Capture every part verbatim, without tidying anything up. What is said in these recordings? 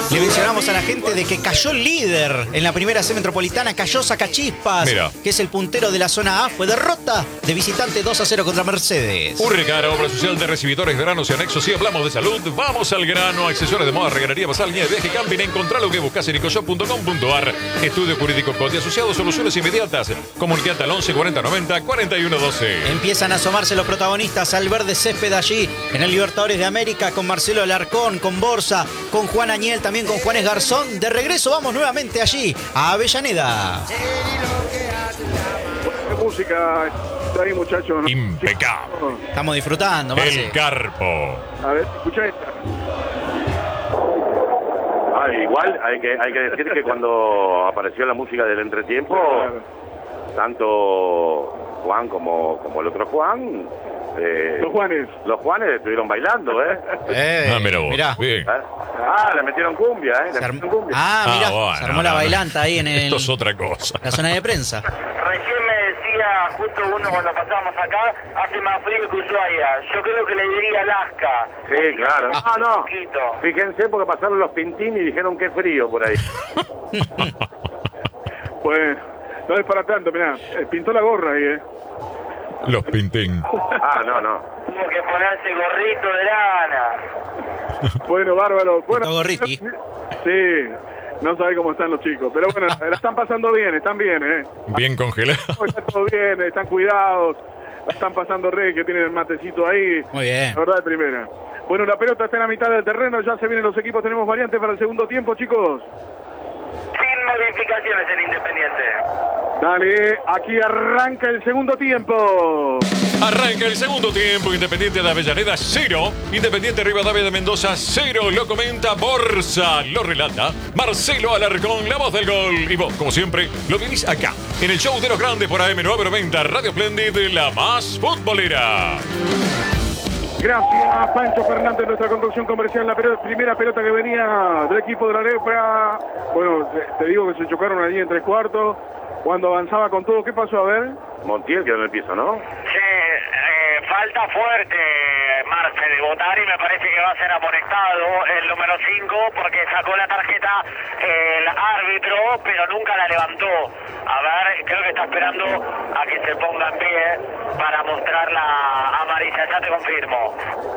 Le mencionamos a la gente de que cayó líder en la primera C metropolitana, cayó Sacachispas, Mira. que es el puntero de la zona A, fue derrota de visitante dos a cero contra Mercedes. Urrecara, obra social de recibidores, granos y anexos. Si hablamos de salud, vamos al grano. Accesorios de moda, reganería basal, nieve, viaje, camping. Encontrá lo que buscas en ecoshop punto com punto ar. Estudio jurídico Coti asociado, soluciones inmediatas. Comunicate al once cuarenta noventa cuarenta y uno doce. Empiezan a asomarse los protagonistas al verde césped allí, en el Libertadores de América, con Marcelo Alarcón, con Borsa, con Juan Añel, también con Juanes Garzón. De regreso vamos nuevamente allí, a Avellaneda. ¿Qué música está ahí, muchachos? ¿No? Impecable. Estamos disfrutando, Marce. El Carpo. A ver, escucha esta. Ah, igual hay que, hay que decir que cuando apareció la música del entretiempo, tanto Juan como, como el otro Juan, eh, Los Juanes. los Juanes estuvieron bailando, ¿eh? Eh, Ah, mira vos. mirá. Bien. ¿Eh? Ah, le metieron cumbia, ¿eh? Le Se arm- metieron cumbia. Ah, mira, Ah, bueno, se armó no, la no. bailanta ahí en el- Esto es otra cosa. la zona de prensa. Recién me decía justo uno cuando pasamos acá, hace más frío que Ushuaia. Yo creo que le diría Alaska. Sí, claro. Ah, no. Un poquito. Fíjense porque pasaron los Pintín y dijeron que frío por ahí. Pues, no es para tanto, mirá. eh, Pintó la gorra ahí, ¿eh? Los Pintín. Ah, no, no. Tuvo que ponerse gorrito de lana. Bueno, bárbaro. Bueno, Pintó gorriti. sí, no sabe cómo están los chicos. Pero bueno, la están pasando bien, están bien, ¿eh? Bien congelado. Está todo bien, están cuidados. La están pasando re, que tienen el matecito ahí. Muy bien. La verdad de primera. Bueno, la pelota está en la mitad del terreno, ya se vienen los equipos, tenemos variantes para el segundo tiempo, chicos. Sin modificaciones en Independiente. Dale, aquí arranca el segundo tiempo. Arranca el segundo tiempo. Independiente de Avellaneda, cero. Independiente Rivadavia de Mendoza, cero. Lo comenta Borsa. Lo relata Marcelo Alarcón, la voz del gol. Y vos, como siempre, lo vivís acá, en el show de los grandes por A M novecientos noventa, Radio Splendid, la más futbolera. Gracias, Pancho Fernández, nuestra conducción comercial. La pelota- primera pelota que venía del equipo de la Lepra. Bueno, te, te digo que se chocaron allí en tres cuartos. Cuando avanzaba con todo, ¿qué pasó? A ver. Montiel quedó en el piso, ¿no? Sí, eh, falta fuerte, Marce, de votar y me parece que va a ser amonestado el número cinco porque sacó la tarjeta el árbitro, pero nunca la levantó. A ver, creo que está esperando a que se ponga en pie para mostrar la amarilla. Ya te confirmo.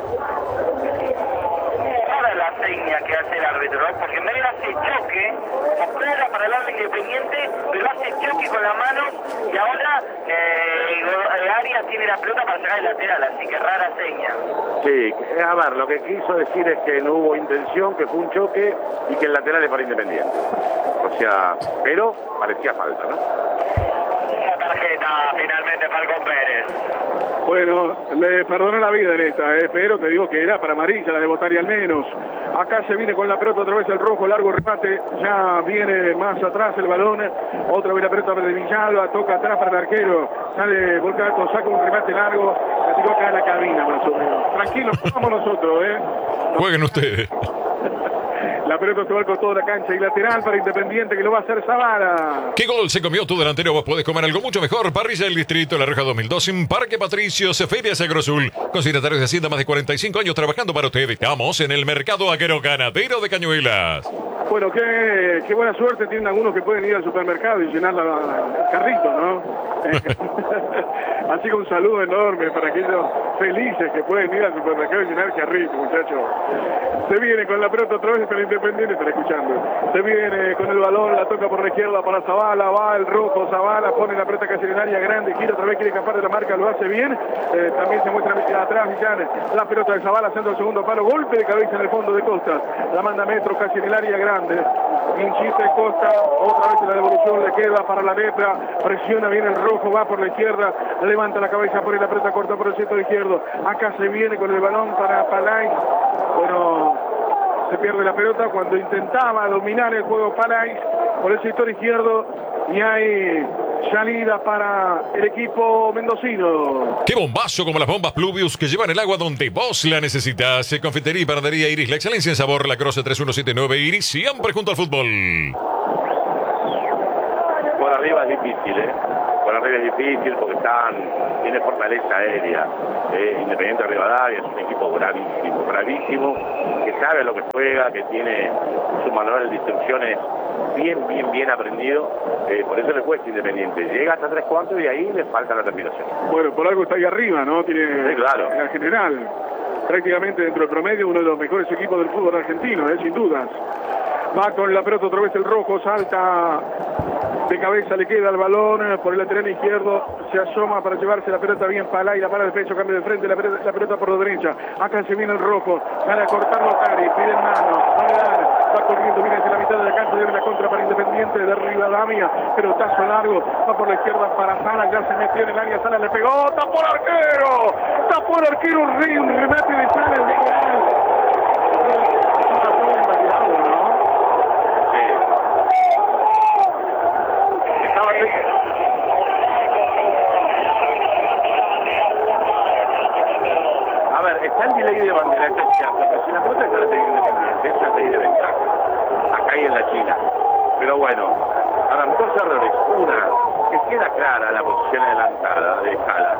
Ahora la seña que hace el árbitro, ¿no? Porque en vez de hacer choque, como clara para el lado Independiente, pero hace choque con la mano y ahora eh, Arias tiene la pelota para sacar el lateral, así que rara seña. Sí, a ver, lo que quiso decir es que no hubo intención, que fue un choque y que el lateral es para Independiente. O sea, pero parecía falta, ¿no? La tarjeta finalmente Falcón Pérez. Bueno, le perdoné la vida en esta, eh, pero te digo que era para amarilla la de Botari al menos. Acá se viene con la pelota otra vez el rojo, largo remate, ya viene más atrás el balón, otra vez la pelota de Villalba, toca atrás para el arquero, sale Volcato, saca un remate largo, la tiró acá en la cabina más o menos. Tranquilo, vamos nosotros, eh. Jueguen ustedes. La pelota se va al costado de la cancha y lateral para Independiente que lo va a hacer Zavala. ¿Qué gol se comió tu delantero? Vos podés comer algo mucho mejor. Parrilla del Distrito, La Roja dos mil dos, en Parque Patricios, Ferias Agrosul. Consignatarios de Hacienda, más de cuarenta y cinco años trabajando para usted. Estamos en el Mercado Aguero Ganadero de Cañuelas. Bueno, qué, qué buena suerte tienen algunos que pueden ir al supermercado y llenar la, el carrito, ¿no? Así que un saludo enorme para aquellos felices que pueden ir al supermercado y llenar el carrito, muchachos. Se viene con la pelota otra vez, pero Independiente está escuchando. Se viene con el balón, la toca por la izquierda para Zavala, va el rojo, Zavala pone la pelota casi en el área grande, gira otra vez, quiere escapar de la marca, lo hace bien. Eh, también se muestra atrás Millán, la pelota de Zavala, centro el segundo palo, golpe de cabeza en el fondo de Costa, la manda Metro casi en el área grande. Insiste Costa, otra vez la devolución le queda para la Lepra, presiona bien el rojo, va por la izquierda, levanta la cabeza, pone la pelota corta por el centro izquierdo, acá se viene con el balón para Palay, bueno, se pierde la pelota cuando intentaba dominar el juego Palay por el sector izquierdo y hay salida para el equipo mendocino. ¡Qué bombazo como las bombas Pluvius que llevan el agua donde vos la necesitas! Confitería y panadería Iris, la excelencia en sabor, La Croce tres uno siete nueve Iris, siempre junto al fútbol. Por arriba es difícil, ¿eh? Por arriba es difícil porque están, tiene fortaleza aérea. Eh, Independiente de Rivadavia es un equipo bravísimo, bravísimo, que sabe lo que juega, que tiene su un manual de instrucciones bien, bien, bien aprendido, eh, por eso le cuesta Independiente. Llega hasta tres cuartos y ahí le falta la terminación. Bueno, por algo está ahí arriba, ¿no? Tiene Sí, claro. en la general, prácticamente dentro del promedio, uno de los mejores equipos del fútbol argentino, ¿eh? Sin dudas. Va con la pelota otra vez el rojo, salta de cabeza, le queda el balón por el lateral izquierdo, se asoma para llevarse la pelota bien Palay, la para de pecho, cambia de frente, la pelota, la pelota por la derecha, acá se viene el rojo, sale a cortar Lotari, pide mano, no le dan, va corriendo, viene hacia la mitad de la cancha, viene la contra para Independiente de Rivadavia, pelotazo largo, va por la izquierda para Sala, ya se metió en el área, Sala le pegó, tapó el arquero, tapó el arquero, un rey, un remate de Sala, el de A ver, está el delay de bandera, está cierto, pero si la pelota está la teniendo Independiente, es la ley de ventaja. Acá y en la China. Pero bueno, ahora dos errores. Una, que queda clara la posición adelantada de Sala.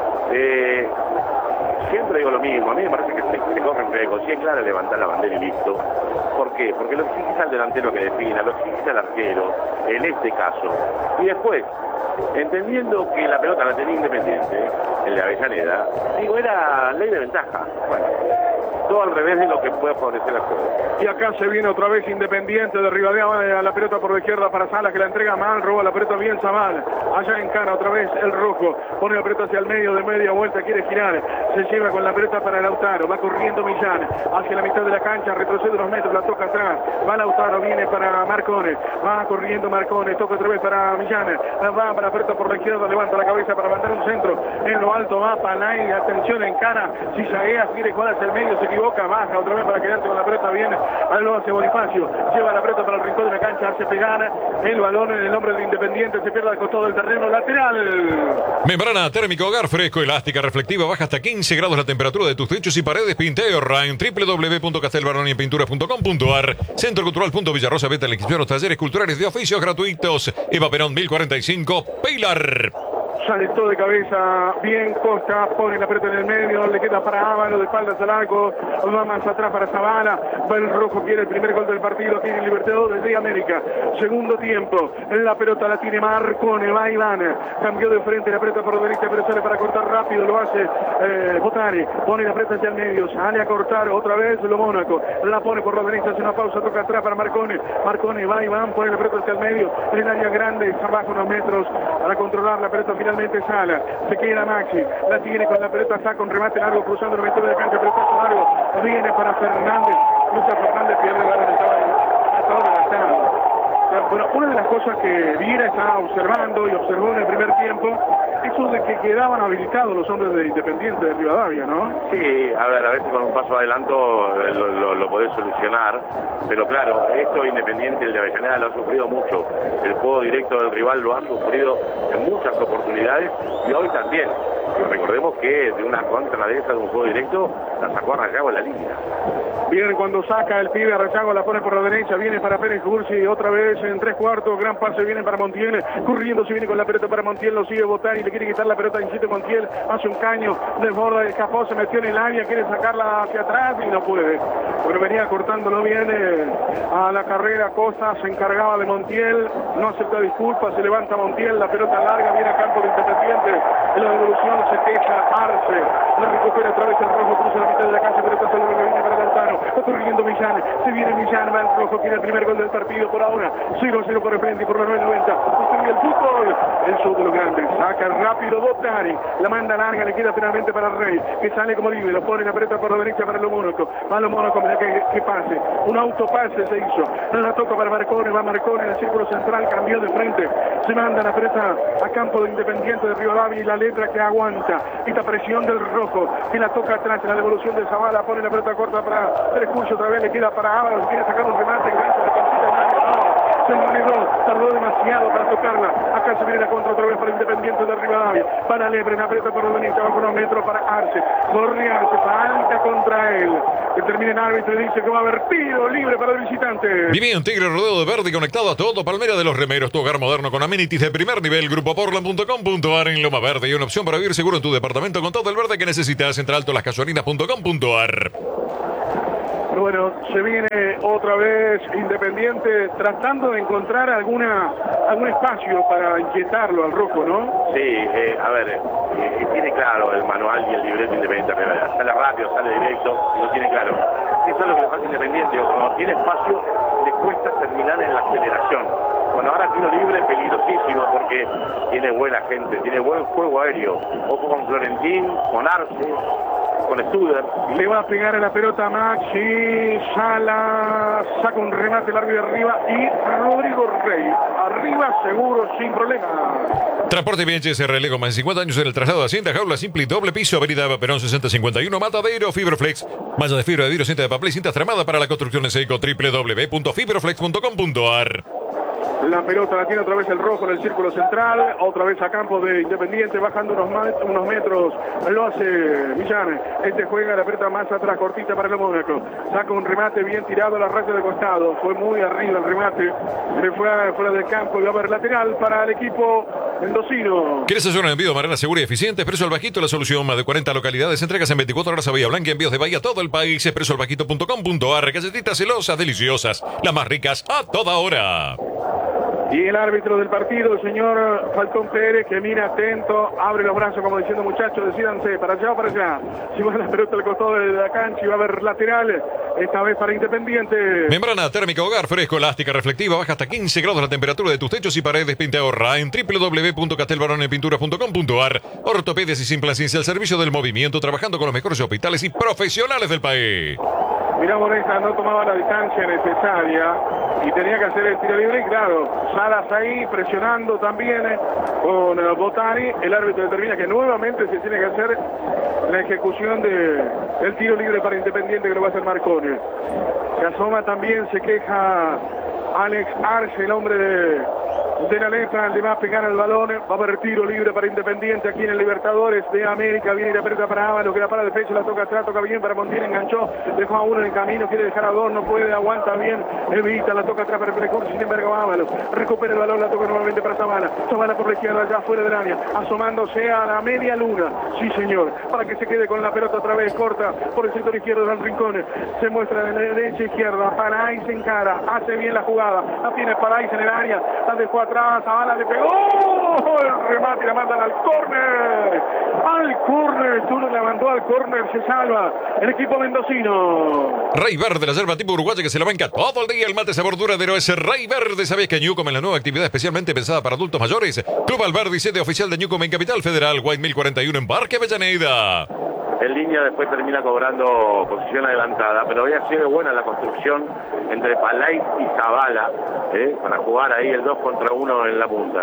Eh, siempre digo lo mismo, a mí me parece que se, se corren riesgos. Si es claro, levantar la bandera y listo. ¿Por qué? Porque lo exige al delantero que defina, lo exige al arquero, en este caso. Y después, entendiendo que la pelota la tenía Independiente, el de Avellaneda, digo, era ley de ventaja. Bueno, todo al revés de lo que puede favorecer el juego. Y acá se viene otra vez Independiente de Rivadavia, la pelota por la izquierda para Sala, que la entrega mal, roba la pelota bien Zamal, allá encara otra vez el rojo, pone la pelota hacia el medio, de media vuelta, quiere girar, se lleva con la pelota para Lautaro, va corriendo Millán, hacia la mitad de la cancha, retrocede unos metros, la toca atrás, va Lautaro, viene para Marcone, va corriendo Marcone, toca otra vez para Millán, va para la pelota por la izquierda, levanta la cabeza para mandar un centro, en lo alto va Palay, atención, encara, si Zaguea quiere jugar hacia el medio, se equivoca, baja otra vez para quedarse con la pelota bien, ahí lo hace Bonifacio, lleva la pelota para el rincón de la cancha, hace pegar el balón en el hombre de Independiente, se pierde al costado del terreno lateral. Membrana térmica hogar fresco, elástica, reflectiva, baja hasta quince grados la temperatura de tus techos y paredes. Pinterra en w w w punto castelbaronienpinturas punto com punto a r. Centro Cultural punto Villarrosa, vete a la inscripción, los talleres culturales de oficios gratuitos. Eva Perón mil cuarenta y cinco, Pilar. Saltó de cabeza, bien Costa, pone la pelota en el medio, le queda para Ávalo, de espaldas al arco, va más atrás para Zavala, va el rojo, quiere el primer gol del partido, tiene el Libertadores de América, segundo tiempo, la pelota la tiene Marcone, va Iván, cambió de frente, la pelota por la derecha, pero sale para cortar rápido, lo hace eh, Botari, pone la pelota hacia el medio, sale a cortar otra vez lo Mónaco, la pone por la derecha, hace una pausa, toca atrás para Marcone, Marcone va Iván, pone la pelota hacia el medio, en el área grande, abajo unos metros, para controlar la pelota finalmente. Sala, se queda Maxi, la tiene con la pelota, saca un remate largo cruzando el medio de cancha, pelotazo largo, viene para Fernández, Lucas Fernández pierde la balón, estaba adelantado. Bueno, una de las cosas que Viera estaba observando y observó en el primer tiempo, eso de que quedaban habilitados los hombres de Independiente de Rivadavia, ¿no? Sí, a ver, a veces con un paso adelanto lo, lo, lo podés solucionar, pero claro, esto Independiente, el de Avellaneda, lo ha sufrido mucho. El juego directo del rival lo ha sufrido en muchas oportunidades y hoy también. Pero recordemos que de una contra de esa, de un juego directo, la sacó a Rayago en la línea. Bien, cuando saca el pibe a Rayago, la pone por la derecha, viene para Pérez Cursi, otra vez en tres cuartos, gran pase, viene para Montiel, corriendo, se viene con la pelota para Montiel, lo sigue Botari, le quiere quitar la pelota, insiste Montiel, hace un caño, desborda, escapó, se metió en el área, quiere sacarla hacia atrás y no puede. Pero venía cortándolo bien eh, a la carrera, Costa se encargaba de Montiel, no acepta disculpas, se levanta Montiel, la pelota larga, viene a campo de Independiente, en la devolución se queja Arce, la recupera otra vez el rojo, cruza la mitad de la cancha, pelota solo que viene para Lautaro, está corriendo Millán, se viene Millán, va el rojo, tiene el primer gol del partido por ahora, cero a cero por el frente y por la nueve noventa, construye el fútbol, el show de los grandes, saca rápido Botari, la manda larga, le queda finalmente para Rey, que sale como libre, lo pone en la pelota por la derecha para lo Mónaco, va lo Mónaco, mira que, que pase, un autopase se hizo, no la toca para Marcone, va Marcone en el círculo central, cambió de frente, se manda la pelota a campo de Independiente de Rivadavia y la letra que aguanta, esta presión del rojo, que la toca atrás, en la devolución de Zavala, pone la pelota corta para Pérez Cursi, otra vez le queda para Ábalos, quiere sacar un remate, engancha la pancita, no, se enredó, tardó demasiado para tocarla, acá se viene la contra otra vez para Independiente de Rivadavia, para Lebre, la pelota por la derecha, bajo unos metros para Arce, corre Arce, falta contra él, que termina en árbitro y dice que va a haber tiro libre para el visitante. Viví en Tigre Rodeo de Verde conectado a todo Palmera de los Remeros, tu hogar moderno con amenities de primer nivel, grupo portland punto com punto a r en Loma Verde y una opción para vivir seguro en tu departamento con todo el verde que necesitas, entre alto las gasolinas punto com punto a r. Bueno, se viene otra vez Independiente tratando de encontrar alguna algún espacio para inquietarlo al rojo, ¿no? Sí, eh, a ver, eh, tiene claro el manual y el libreto Independiente Rivera. Sale rápido, sale directo, y lo tiene claro. Eso es lo que le pasa a Independiente. Cuando tiene espacio, le cuesta terminar en la aceleración. Bueno, ahora tiro libre, peligrosísimo, porque tiene buena gente, tiene buen juego aéreo. Ojo con Florentín, con Arce, con Studer. Le va a pegar a la pelota Maxi, Sala, saca un remate largo de arriba y Rodrigo Rey. Arriba seguro, sin problema. Transporte B H S R L con más de cincuenta años en el traslado de Hacienda, jaula simple y doble piso, avenida Perón sesenta cincuenta y uno, Matadero, Fibroflex. Malla de fibra de vidrio, cinta de papel y cintas tramadas para la construcción en seco, doble u doble u doble u punto fibroflex punto com punto a r. La pelota la tiene otra vez el rojo en el círculo central, otra vez a campo de Independiente, bajando unos, unos metros, lo hace Millán. Este juega la pelota más atrás, cortita para el Mónaco. Saca un remate bien tirado a la raya de costado, fue muy arriba el remate, se fue fuera del campo y va a haber lateral para el equipo mendocino. ¿Quieres hacer un envío de manera segura y eficiente? Expreso al Bajito, la solución. Más de cuarenta localidades, entregas en veinticuatro horas a Bahía Blanca, envíos de Bahía a todo el país. expreso al bajito punto com punto a r. Galletitas celosas, deliciosas, las más ricas a toda hora. Y el árbitro del partido, el señor Falcón Pérez, que mira atento, abre los brazos como diciendo, muchachos, decídanse, para allá o para allá. Si va la pelota al costado de la cancha y va a haber lateral, esta vez para Independiente. Membrana térmica hogar, fresco, elástica, reflectiva, baja hasta quince grados la temperatura de tus techos y paredes. Pinta ahorra en doble u doble u doble u punto castelbaronepinturas punto com punto a r. Ortopedias y Simplacencia, el servicio del movimiento, trabajando con los mejores hospitales y profesionales del país. Mirá, Morena no tomaba la distancia necesaria y tenía que hacer el tiro libre. Y claro, Salas ahí presionando también eh, con eh, Botani. El árbitro determina que nuevamente se tiene que hacer la ejecución de, del tiro libre para Independiente, que lo va a hacer Marconi. Se asoma también, se queja Alex Arce, el hombre de, de la letra, le va a pegar el balón, va a haber tiro libre para Independiente aquí en el Libertadores de América. Viene la pelota para Ábalos, que la para el pecho, la toca atrás, toca bien para Montiel, enganchó, dejó a uno en el camino, quiere dejar a dos, no puede, aguanta bien, evita, la toca atrás para el precoz, sin embargo Ábalos, recupera el balón, la toca nuevamente para Zavala, Zavala por la izquierda, ya fuera del área, asomándose a la media luna, sí señor, para que se quede con la pelota otra vez, corta por el sector izquierdo del rincón, se muestra de la derecha izquierda, Paraíz en cara, hace bien la jugada, la tiene Paraíz en el área, la dejó atrás, Zavala le pegó, el remate la mandan al córner, al córner, Tuno la mandó al córner, se salva el equipo mendocino. Rey Verde, la yerba tipo uruguaya que se la banca todo el día, el mate sabor duradero es Rey Verde. ¿Sabías que Newcom es la nueva actividad especialmente pensada para adultos mayores? Club Alberdi, sede oficial de Newcom en Capital Federal, White mil cuarenta y uno en Parque Avellaneda. En línea después termina cobrando posición adelantada, pero había sido buena la construcción entre Palais y Zavala, ¿eh? para jugar ahí el dos contra uno en la punta.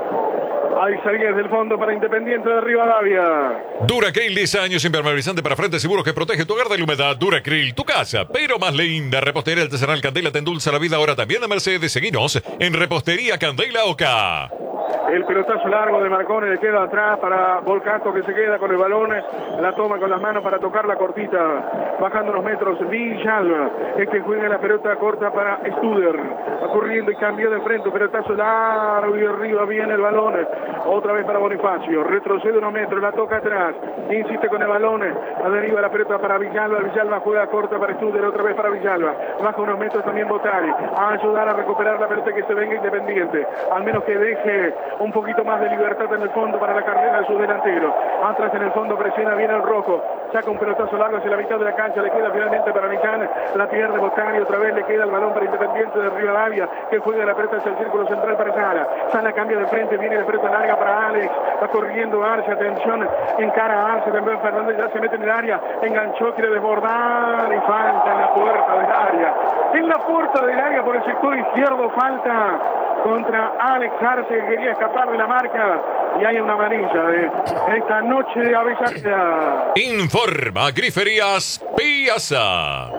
Ahí salía desde el fondo para Independiente de Rivadavia. Duracril, diez años, impermeabilizante para frentes seguros que protege tu hogar de la humedad. Duracril, tu casa, pero más linda. Repostería Artesanal Candela te endulza la vida ahora también a Mercedes. Seguinos en Repostería Candela Oca. El pelotazo largo de Marconi le queda atrás para Volcato, que se queda con el balón, la toma con las manos para tocar la cortita, bajando los metros Villalba, es que juega la pelota corta para Studer, va corriendo y cambió de frente, pelotazo largo y arriba viene el balón, otra vez para Bonifacio, retrocede unos metros, la toca atrás, insiste con el balón, a deriva la pelota para Villalba, Villalba juega corta para Studer, otra vez para Villalba, baja unos metros también Botari, a ayudar a recuperar la pelota, que se venga Independiente, al menos que deje un poquito más de libertad en el fondo para la carrera de su delantero. Atrás en el fondo presiona bien el rojo, saca un pelotazo largo hacia la mitad de la cancha, le queda finalmente para Miján, la pierde Botani, otra vez le queda el balón para Independiente de Rivadavia, que juega la pelota hacia el círculo central para Sala. Sala cambia de frente, viene la pelota larga para Alex, va corriendo Arce, atención, encara a Arce, también Fernández ya se mete en el área, enganchó, quiere desbordar y falta en la puerta del área. En la puerta del área por el sector izquierdo falta contra Alex Arce, que quería escapar de la marca, y hay una amarilla de esta noche de Avellaneda. Informa Griferías Piazza.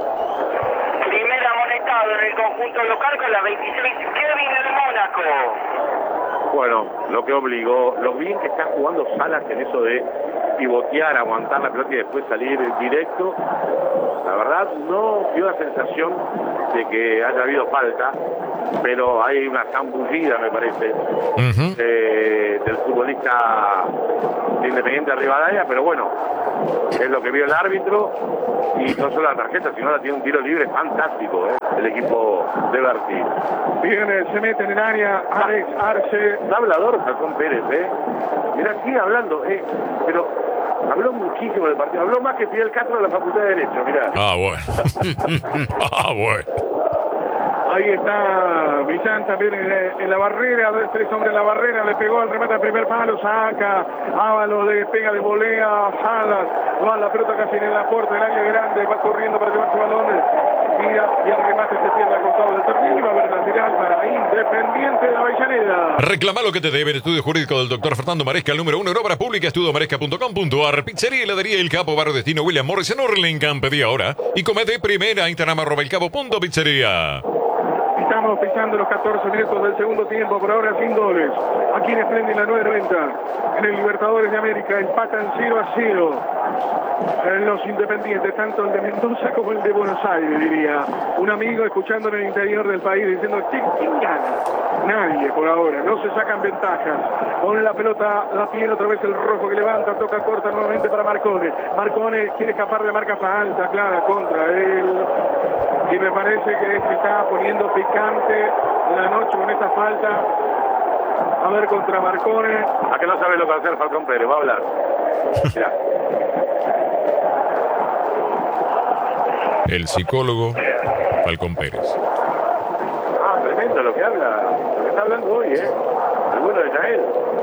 Primer amonestado en el conjunto local con la veintiséis, Kevin del Mónaco. Bueno, lo que obligó, lo bien que está jugando Salas en eso de pivotear, aguantar la pelota y después salir directo. La verdad no dio la sensación de que haya habido falta, pero hay una zambullida, me parece, uh-huh. eh, del futbolista de Independiente de Rivadavia, pero bueno, es lo que vio el árbitro, y no solo la tarjeta, sino la tiene un tiro libre fantástico, ¿eh? El equipo de Berti. Bien, se mete en el área Alex Arce. Hablador Falcón Pérez, ¿eh? Mira, sigue hablando, ¿eh? Pero habló muchísimo del partido, habló más que Fidel Castro de la Facultad de Derecho, mirá. Ah, bueno. ah, bueno. Ahí está Millán también en, en la barrera, tres hombres en la barrera, le pegó al remate al primer palo, saca, Ábalos le pega de volea, Salas, va la pelota casi en la puerta del área grande, va corriendo para llevarse balones, mira, y el remate se pierde al costado del torneo, y va a haber lateral para Independiente de Avellaneda. Reclama lo que te debe. El estudio jurídico del doctor Fernando Maresca, el número uno en obra pública, estudio maresca punto com punto ar, pizzería y heladería El Capo, barrio destino William Morris en Orlingham, pedí ahora, y comete primera, Instagram arroba el cabo punto pizzería. Estamos pisando los catorce minutos del segundo tiempo, por ahora sin goles. Aquí en Splendid la nueve noventa. En el Libertadores de América empatan cero a cero. En los Independientes, tanto el de Mendoza como el de Buenos Aires, diría. Un amigo escuchando en el interior del país diciendo, ¿quién gana? Nadie por ahora, no se sacan ventajas. Con la pelota, la piel otra vez el rojo que levanta, toca corta nuevamente para Marcone. Marcone quiere escapar de marca alta, clara, contra él. Y me parece que se está poniendo picante la noche con esta falta. A ver, contra Marcone. A que no sabe lo que va a hacer Falcón Pérez, va a hablar. Mirá. El psicólogo Falcón Pérez. Ah, tremendo lo que habla, lo que está hablando hoy, ¿eh? El bueno de Yael.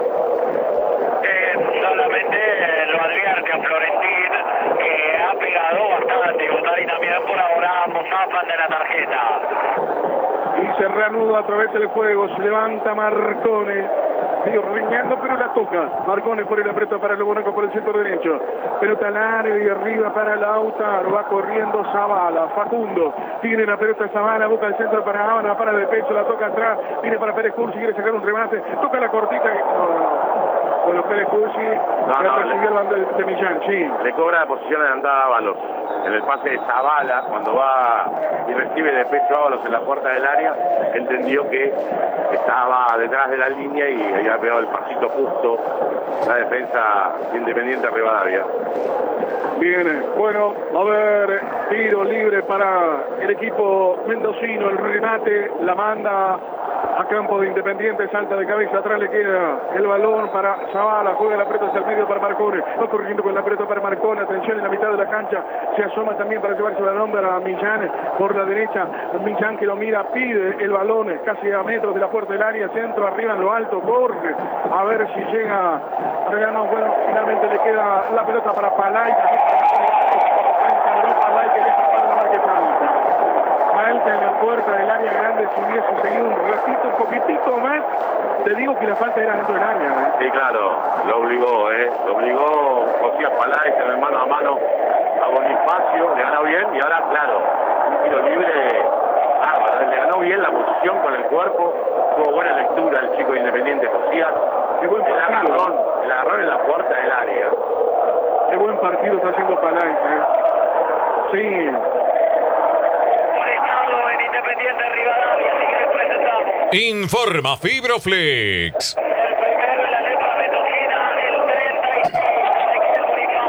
Eh, solamente eh, lo advierte a Florentín, que ha pegado bastante, y también por ahora ambos zafan de la tarjeta. Y se reanuda a través del juego, se levanta Marcone. Sigue riñando, pero la toca. Marcone por el aprieto para el Bonaco por el centro derecho. Pelota al área y arriba para Lautaro. Va corriendo Zavala. Facundo. Tiene la pelota Zavala. Busca el centro para Habana. Para de pecho. La toca atrás. Viene para Pérez Cursi. Quiere sacar un remate. Toca la cortita. No, no. Bueno, Pérez Cursi. No, no, recibió el bando de, de Millán. Sí. Le cobra la posición adelantada a Ábalos. En el pase de Zavala, cuando va y recibe de pecho a Ábalos en la puerta del área, entendió que estaba detrás de la línea y había pegado el pasito justo la defensa Independiente de Rivadavia. Bien, bueno, a ver, tiro libre para el equipo mendocino, el remate, la manda a campo de Independiente, salta de cabeza, atrás le queda el balón para Zavala, juega la pelota hacia el medio para Marcone, va corriendo con la pelota para Marcone, atención en la mitad de la cancha, se asoma también para llevarse el balón para Millán, por la derecha, Millán que lo mira, pide el balón casi a metros de la puerta del área, centro, arriba en lo alto, corre, a ver si llega, no, bueno, finalmente le queda la pelota para Palay, Palay que deja para la marca falta. Falta en la puerta del área grande, si hubiese seguido un ratito, un poquitito más, te digo que la falta era dentro del área. ¿eh? Sí, claro, lo obligó, ¿eh? Lo obligó José Palay, se ve mano a mano a Bonifacio, le ganó bien y ahora, claro, un tiro libre, bárbaro, le ganó bien la posición con el cuerpo, tuvo buena lectura el chico Independiente Josías, qué buen el agarrón, el agarrón en la puerta del área. Qué buen partido está haciendo Palay, ¿eh? Sí. Conectado en Independiente Rivadavia, así que les presentamos. Informa Fibroflex. El primero en la letra mendocina, el treinta y seis, Ezequiel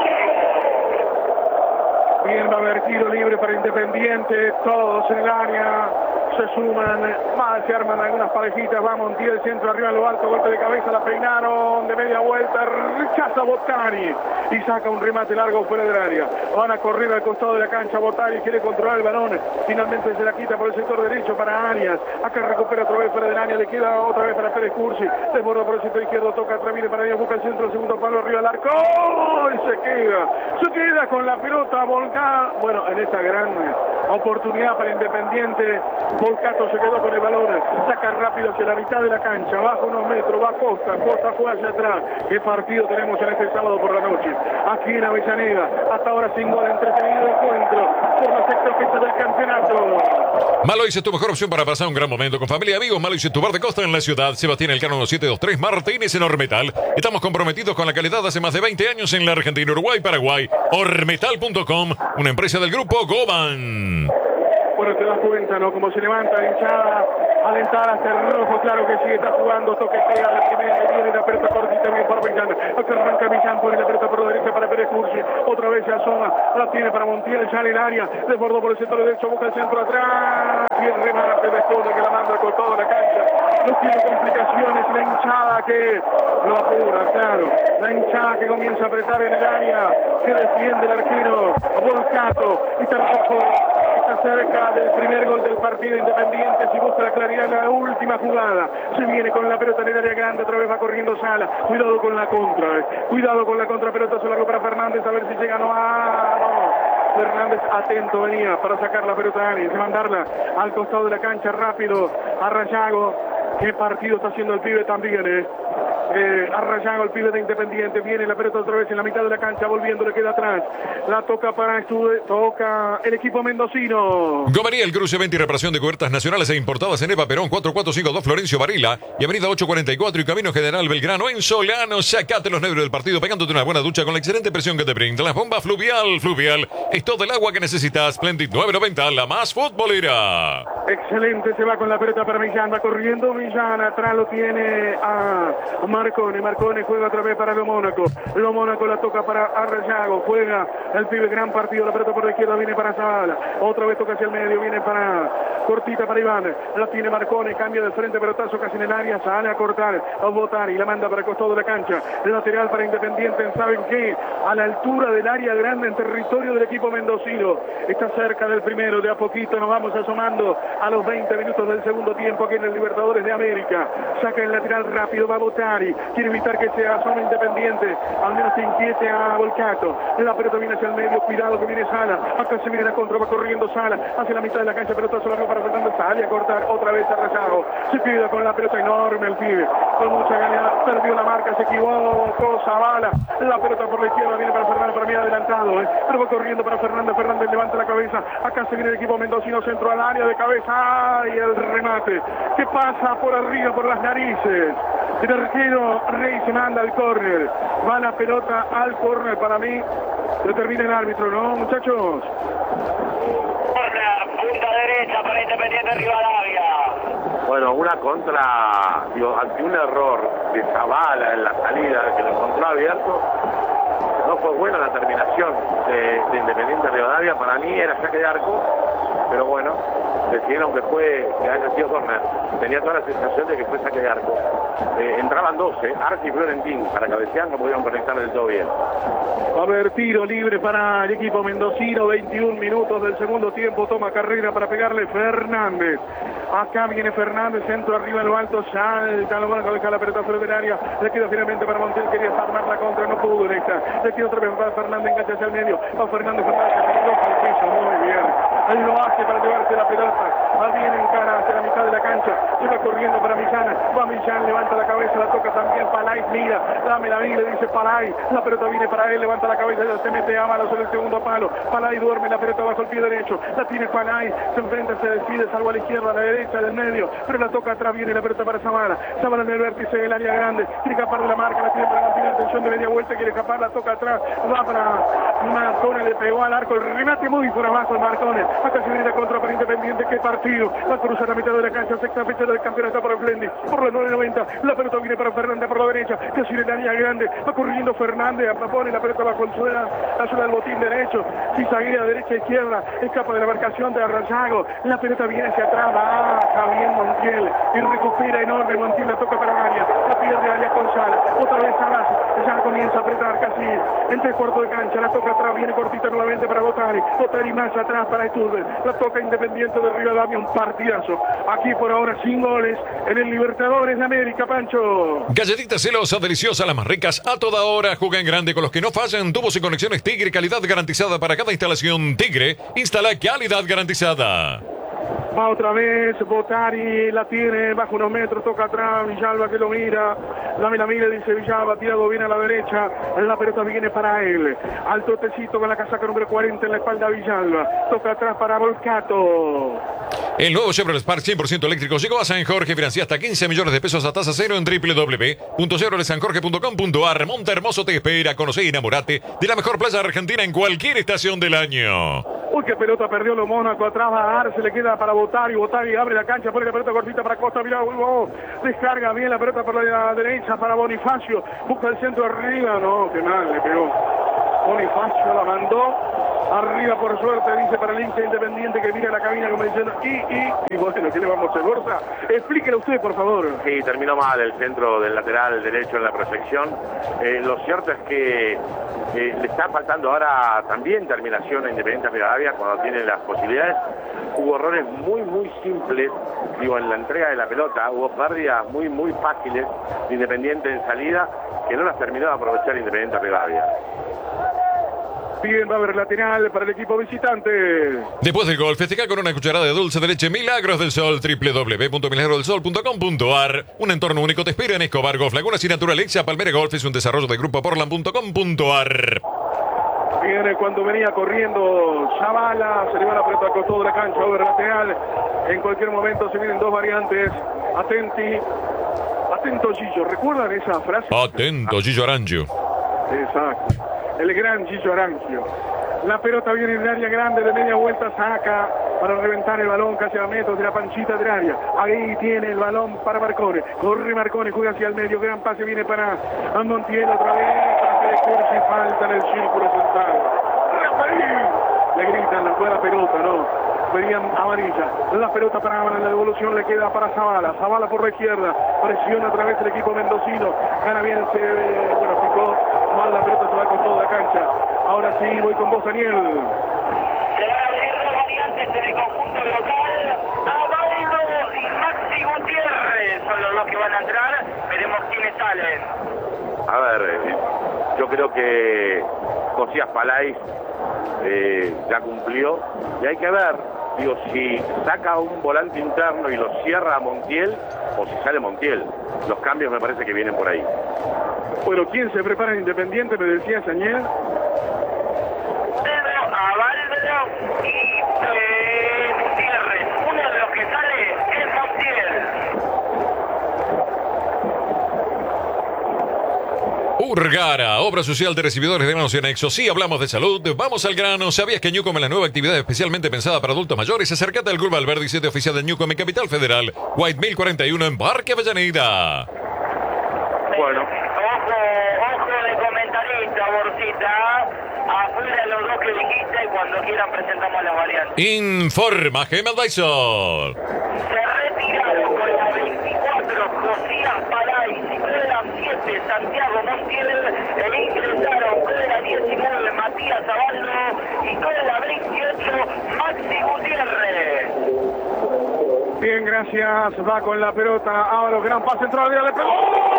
Bonifacio. Bien, va a haber tiro libre para Independiente, todos en el área, se suman, más se arman algunas parejitas, va Montiel, el centro arriba en lo alto, golpe de cabeza, la peinaron de media vuelta, rechaza Botani y saca un remate largo fuera del área. Van a correr al costado de la cancha, Botani quiere controlar el balón, finalmente se la quita por el sector derecho para Arias, acá recupera otra vez fuera del área, le queda otra vez para Pérez Cursi, desborda por el sector izquierdo, toca atrás, viene para Arias, busca el centro, segundo palo arriba al arco, ¡oh! Y se queda, se queda con la pelota volcada, bueno, en esta gran oportunidad para Independiente, Volcato se quedó con el balón, saca rápido hacia la mitad de la cancha, baja unos metros, va Costa, Costa fue hacia atrás. ¿Qué partido tenemos en este sábado por la noche? Aquí en Avellaneda, hasta ahora sin gol, entretenido encuentro por la sexta fecha del campeonato. Malois es tu mejor opción para pasar un gran momento con familia y amigos. Malois es tu bar de costa en la ciudad. Sebastián Elcano siete dos tres Martínez en Ormetal. Estamos comprometidos con la calidad hace más de veinte años en la Argentina, Uruguay, Paraguay. Ormetal punto com, una empresa del grupo Goban. Bueno, te das cuenta, ¿no? Como se levanta la hinchada, alentar hasta el rojo, claro que sí, está jugando, toque pega la primera, y viene la pelota cortita, bien para Millán. Acá arranca Millán, pone la pelota por la derecha para Pérez Cursi, otra vez se asoma, la tiene para Montiel, ya en el área, desbordó por el sector derecho, busca el centro atrás, y el remate de Escoda que la manda con toda la cancha. No tiene complicaciones, la hinchada que lo apura, claro, la hinchada que comienza a apretar en el área, que defiende el arquero, Volcato, y tampoco está cerca del primer gol del partido Independiente, si busca la claridad en la última jugada, se viene con la pelota en el área grande, otra vez va corriendo Sala, cuidado con la contra, eh. cuidado con la contra, pelota se largo para Fernández, a ver si llega, no, ah, no. Fernández atento venía para sacar la pelota a alguien, mandarla al costado de la cancha rápido a Rayago. Qué partido está haciendo el pibe también, eh. Eh, a Rayago, el pibe de Independiente, viene la pelota otra vez en la mitad de la cancha, volviendo, le queda atrás, la toca para Estude, toca el equipo mendocino. Gomería, el cruce venta y reparación de cubiertas nacionales e importadas en Eva Perón, cuatro cuatro cinco dos Florencio Varela y avenida ocho cuarenta y cuatro y Camino General Belgrano en Solano. Sacate los nervios del partido pegándote una buena ducha con la excelente presión que te brinda la bomba Fluvial. Fluvial es todo el agua que necesitas. Splendid nueve noventa, la más futbolera. Excelente, se va con la pelota para Millán, va corriendo Millán, atrás lo tiene a Marcone, Marcone juega otra vez para Lo Mónaco, Lo Mónaco la toca para Arrayago, juega el pibe, gran partido, la pelota por la izquierda, viene para Zavala, otra vez toca hacia el medio, viene para cortita para Iván, la tiene Marcone, cambia de frente, pelotazo casi en el área, sale a cortar, a botar y la manda para el costado de la cancha, lateral para Independiente, ¿saben qué? A la altura del área grande en territorio del equipo mendocino, está cerca del primero, de a poquito nos vamos asomando a los veinte minutos del segundo tiempo aquí en el Libertadores de América, saca el lateral rápido, va a botar y quiere evitar que sea zona Independiente, al menos se inquiete a Volcato, la pelota viene hacia el medio, cuidado que viene Sala, acá se viene la contra, va corriendo Sala, hacia la mitad de la cancha, pelota solo para Fernando, sale a cortar, otra vez a Rayago, se pide con la pelota enorme el pibe, con mucha ganas, perdió la marca, se equivocó Zavala, la pelota por la izquierda, viene para Fernando, para mí adelantado, eh, pero va corriendo para Fernando, Fernández levanta la cabeza, acá se viene el equipo mendocino, centro al área de cabeza, y el remate, que pasa por arriba, por las narices, el arquero Rey se manda al córner, va la pelota al córner, para mí determina el árbitro, ¿no, muchachos? Córner, punta derecha para Independiente Rivadavia. Bueno, una contra, digo, ante un error de Zavala en la salida, que lo encontró abierto, no fue buena la terminación de, de Independiente Rivadavia, para mí era saque de arco, pero bueno, decidieron que fue, que haya sido córner. Tenía toda la sensación de que fue saque de arco. Eh, entraban doce, Arce y Florentín, para cabecear no pudieron conectar del todo bien. Va a haber tiro libre para el equipo mendocino, veintiún minutos del segundo tiempo, toma carrera para pegarle Fernández. Acá viene Fernández, centro arriba en lo alto, salta, lo van a dejar la pelota fuera del área, le queda finalmente para Montiel, quería armar la contra, no pudo en esta, le queda otra vez para Fernández, engancha hacia el medio, va Fernández, Fernández, al piso, muy bien, él lo hace para llevarse la pelota, va bien en cara hacia la mitad de la cancha, se va corriendo para Millán, va Millán, levanta la cabeza, la toca también Palay, mira, dámela a mí, le dice Palay, la pelota viene para él, levanta la cabeza, ya se mete a mano sobre el segundo palo, Palay duerme, la pelota bajo el pie derecho, la tiene Palay, se enfrenta, se decide, salvo a la izquierda, a la derecha, del medio, pero la toca atrás, viene la pelota para Zavala, Zavala en el vértice del área grande, quiere escapar de la marca, la tiene para mantener atención de media vuelta, quiere escapar, la toca atrás, va para Marcone, le pegó al arco, el remate muy por abajo el Marcone, acá se viene la contra para Independiente, qué partido, va a cruzar la mitad de la cancha, sexta fecha del campeonato para Flendi, por la nueve noventa, la pelota viene para Fernández por la derecha, que sigue el área grande, va corriendo Fernández, pone la pelota bajo el suela, la suela del botín derecho, Cizaguirre derecha izquierda, escapa de la marcación de Arrayago, la pelota viene hacia atrás, baja bien Montiel, y recupera enorme Montiel, la toca para Arias, la pierde Arias con Sala, otra vez Salas, ya comienza a apretar casi en tres cuartos de cancha, la toca atrás, viene cortita nuevamente para Botari, Botari más atrás para Sturber, la toca Independiente de Rivadavia, un partidazo, aquí por ahora sin goles, en el Libertadores de América, Pancho. Galletitas celosas, deliciosas, las más ricas, a toda hora, juega en grande con los que no fallan, tubos y conexiones Tigre, calidad garantizada para cada instalación Tigre, instala calidad garantizada. Va otra vez, Botari la tiene bajo unos metros, toca atrás, Villalba que lo mira, la mira, mira, dice Villalba, tirado bien a la derecha, la pelota viene para él, al totecito con la casaca número cuarenta en la espalda Villalba, toca atrás para Volcato. El nuevo Chevrolet Spark cien por ciento eléctrico llegó a San Jorge, financia hasta quince millones de pesos a tasa cero en doble u doble u doble u punto chevrolet san jorge punto com punto a r. Monte Hermoso te espera, conoce y enamorate de la mejor playa argentina en cualquier estación del año. Uy, qué pelota perdió lo Mónaco, atrás va a Arce, le queda para Botari, Botari abre la cancha, pone la pelota cortita para Costa, mira, oh, descarga bien la pelota por la derecha para Bonifacio, busca el centro arriba, no, qué mal le pegó. Bonifacio la mandó arriba por suerte, dice para el hincha Independiente que mira la cabina como diciendo y, y, y bueno, ¿qué le vamos a hacer, Borja? Explíquelo usted, por favor. Sí, terminó mal el centro del lateral derecho en la proyección. Eh, lo cierto es que eh, le está faltando ahora también terminación a Independiente Rivadavia cuando tiene las posibilidades. Hubo errores muy, muy simples, digo, en la entrega de la pelota. Hubo pérdidas muy, muy fáciles de Independiente en salida que no las terminó de aprovechar Independiente Rivadavia. Bien, va a haber lateral para el equipo visitante. Después del gol, festeja con una cucharada de dulce de leche Milagros del Sol, doble u doble u doble u punto milagros del sol punto com punto a r. Un entorno único te espera en Escobar Golf, Lagunas y Naturalexa. Palmera Golf es un desarrollo de Grupo Portland punto com punto a r. Viene cuando venía corriendo Zavala, se le va la pelota al costado de la cancha, over lateral. En cualquier momento se vienen dos variantes. Atenti, atento Gillo, ¿recuerdan esa frase? Atento, Gillo Arancio. Exacto, el gran Gillo Arancio. La pelota viene en el área grande, de media vuelta saca para reventar el balón casi a metros de la panchita del área. Ahí tiene el balón para Marcone. Corre Marcone, juega hacia el medio. Gran pase viene para Montiel otra vez. Para que le curse falta en el círculo central. Rafael. Le gritan la buena pelota, ¿no? Venían amarilla. La pelota para la devolución le queda para Zavala. Zavala por la izquierda. Presiona otra vez el equipo mendocino. Gana bien, se bueno, picó mal la pelota, se va con toda la cancha. Ahora sí, voy con vos, Daniel. Se van a abrir dos variantes en el conjunto local. Abaldo y Maxi Gutiérrez son los dos que van a entrar. Veremos quiénes salen. A ver, eh, yo creo que Josías Palais eh, ya cumplió. Y hay que ver, digo, si saca un volante interno y lo cierra a Montiel o si sale Montiel. Los cambios me parece que vienen por ahí. Bueno, ¿quién se prepara en Independiente? Me decía Sañel. Abaldo y eh, Gutiérrez. Uno de los que sale es Montiel. Urgara, obra social de recibidores de manos y anexos. Sí, hablamos de salud. Vamos al grano. ¿Sabías que Newcom es la nueva actividad especialmente pensada para adultos mayores? Acércate al Club Alberdi, sede oficial de Newcom en Capital Federal. White mil cuarenta y uno en Parque Avellaneda. Bueno. Ojo, ojo de comentarista, Borcita. Afuera los dos que dijiste y cuando quieran presentamos las variantes. Informa Gem Advisor. Se retiraron con la veinticuatro Josías Palais y con la siete Santiago Montiel e ingresaron con la diecinueve Matías Abaldo y con la veintiocho Maxi Gutiérrez. Bien, gracias. Va con la pelota. Ahora gran pase central. Le pegó.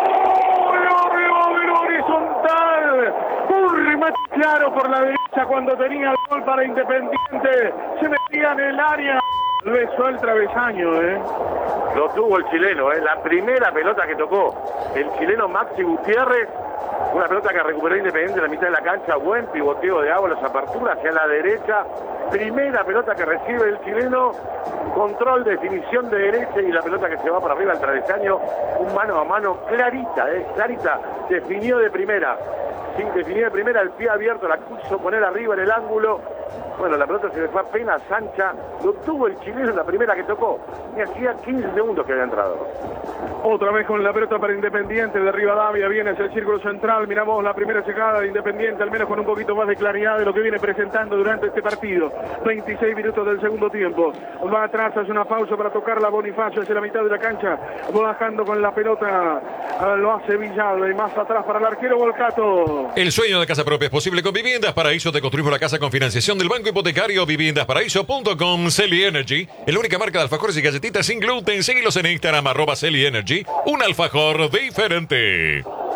Horizontal. Un remate claro por la derecha cuando tenía el gol para Independiente. Se metía en el área. Lo besó el travesaño, ¿eh? Lo tuvo el chileno, ¿eh? La primera pelota que tocó el chileno Maxi Gutiérrez. Una pelota que recuperó Independiente en la mitad de la cancha. Buen pivoteo de Ábalos, apertura hacia la derecha. Primera pelota que recibe el chileno. Control, definición de derecha y la pelota que se va para arriba al travesaño. Un mano a mano clarita, ¿eh? Clarita. Definió de primera. Sí, definió de primera, el pie abierto, la quiso poner arriba en el ángulo. Bueno, la pelota se le fue apenas ancha. Lo tuvo el chileno en la primera que tocó. Y hacía quince segundos que había entrado. Otra vez con la pelota para Independiente de Rivadavia, viene hacia el círculo central, miramos la primera llegada de Independiente, al menos con un poquito más de claridad de lo que viene presentando durante este partido. veintiséis minutos del segundo tiempo, va atrás, hace una pausa para tocar la Bonifacio hacia la mitad de la cancha, va bajando con la pelota, lo hace Villalba y más atrás para el arquero Volcato. El sueño de casa propia es posible con Viviendas Paraíso. Te construimos la casa con financiación del Banco Hipotecario. Viviendas Paraíso punto com. Celi Energy, es la única marca de alfajores y galletitas sin gluten. Síguelos en Instagram, arroba Celi Energy. Un alfajor diferente.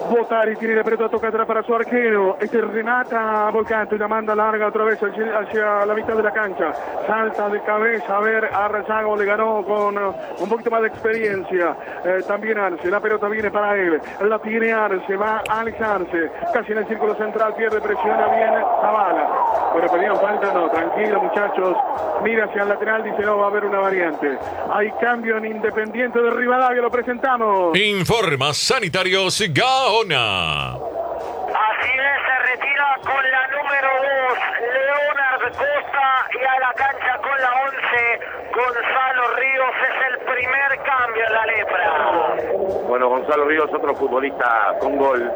Botari tiene la pelota, toca atrás para su arquero. Este remata Volcanto y la manda larga otra vez hacia, hacia la mitad de la cancha. Salta de cabeza, a ver, Arrayago le ganó con uh, un poquito más de experiencia. Eh, también Arce, la pelota viene para él. La tiene Arce, va Alex Arce. Casi en el círculo central, pierde presión, viene Zavala. Bueno, pedían falta, no, tranquilo muchachos. Mira hacia el lateral, dice no, va a haber una variante. Hay cambio en Independiente de Rivadavia, lo presentamos. Informa Sanitarios Gaona. Así es, se retira con la número dos, Leonard Costa, y a la cancha con la once, Gonzalo Ríos. Es el primer cambio en la lepra. Bueno, Gonzalo Ríos, otro futbolista con gol,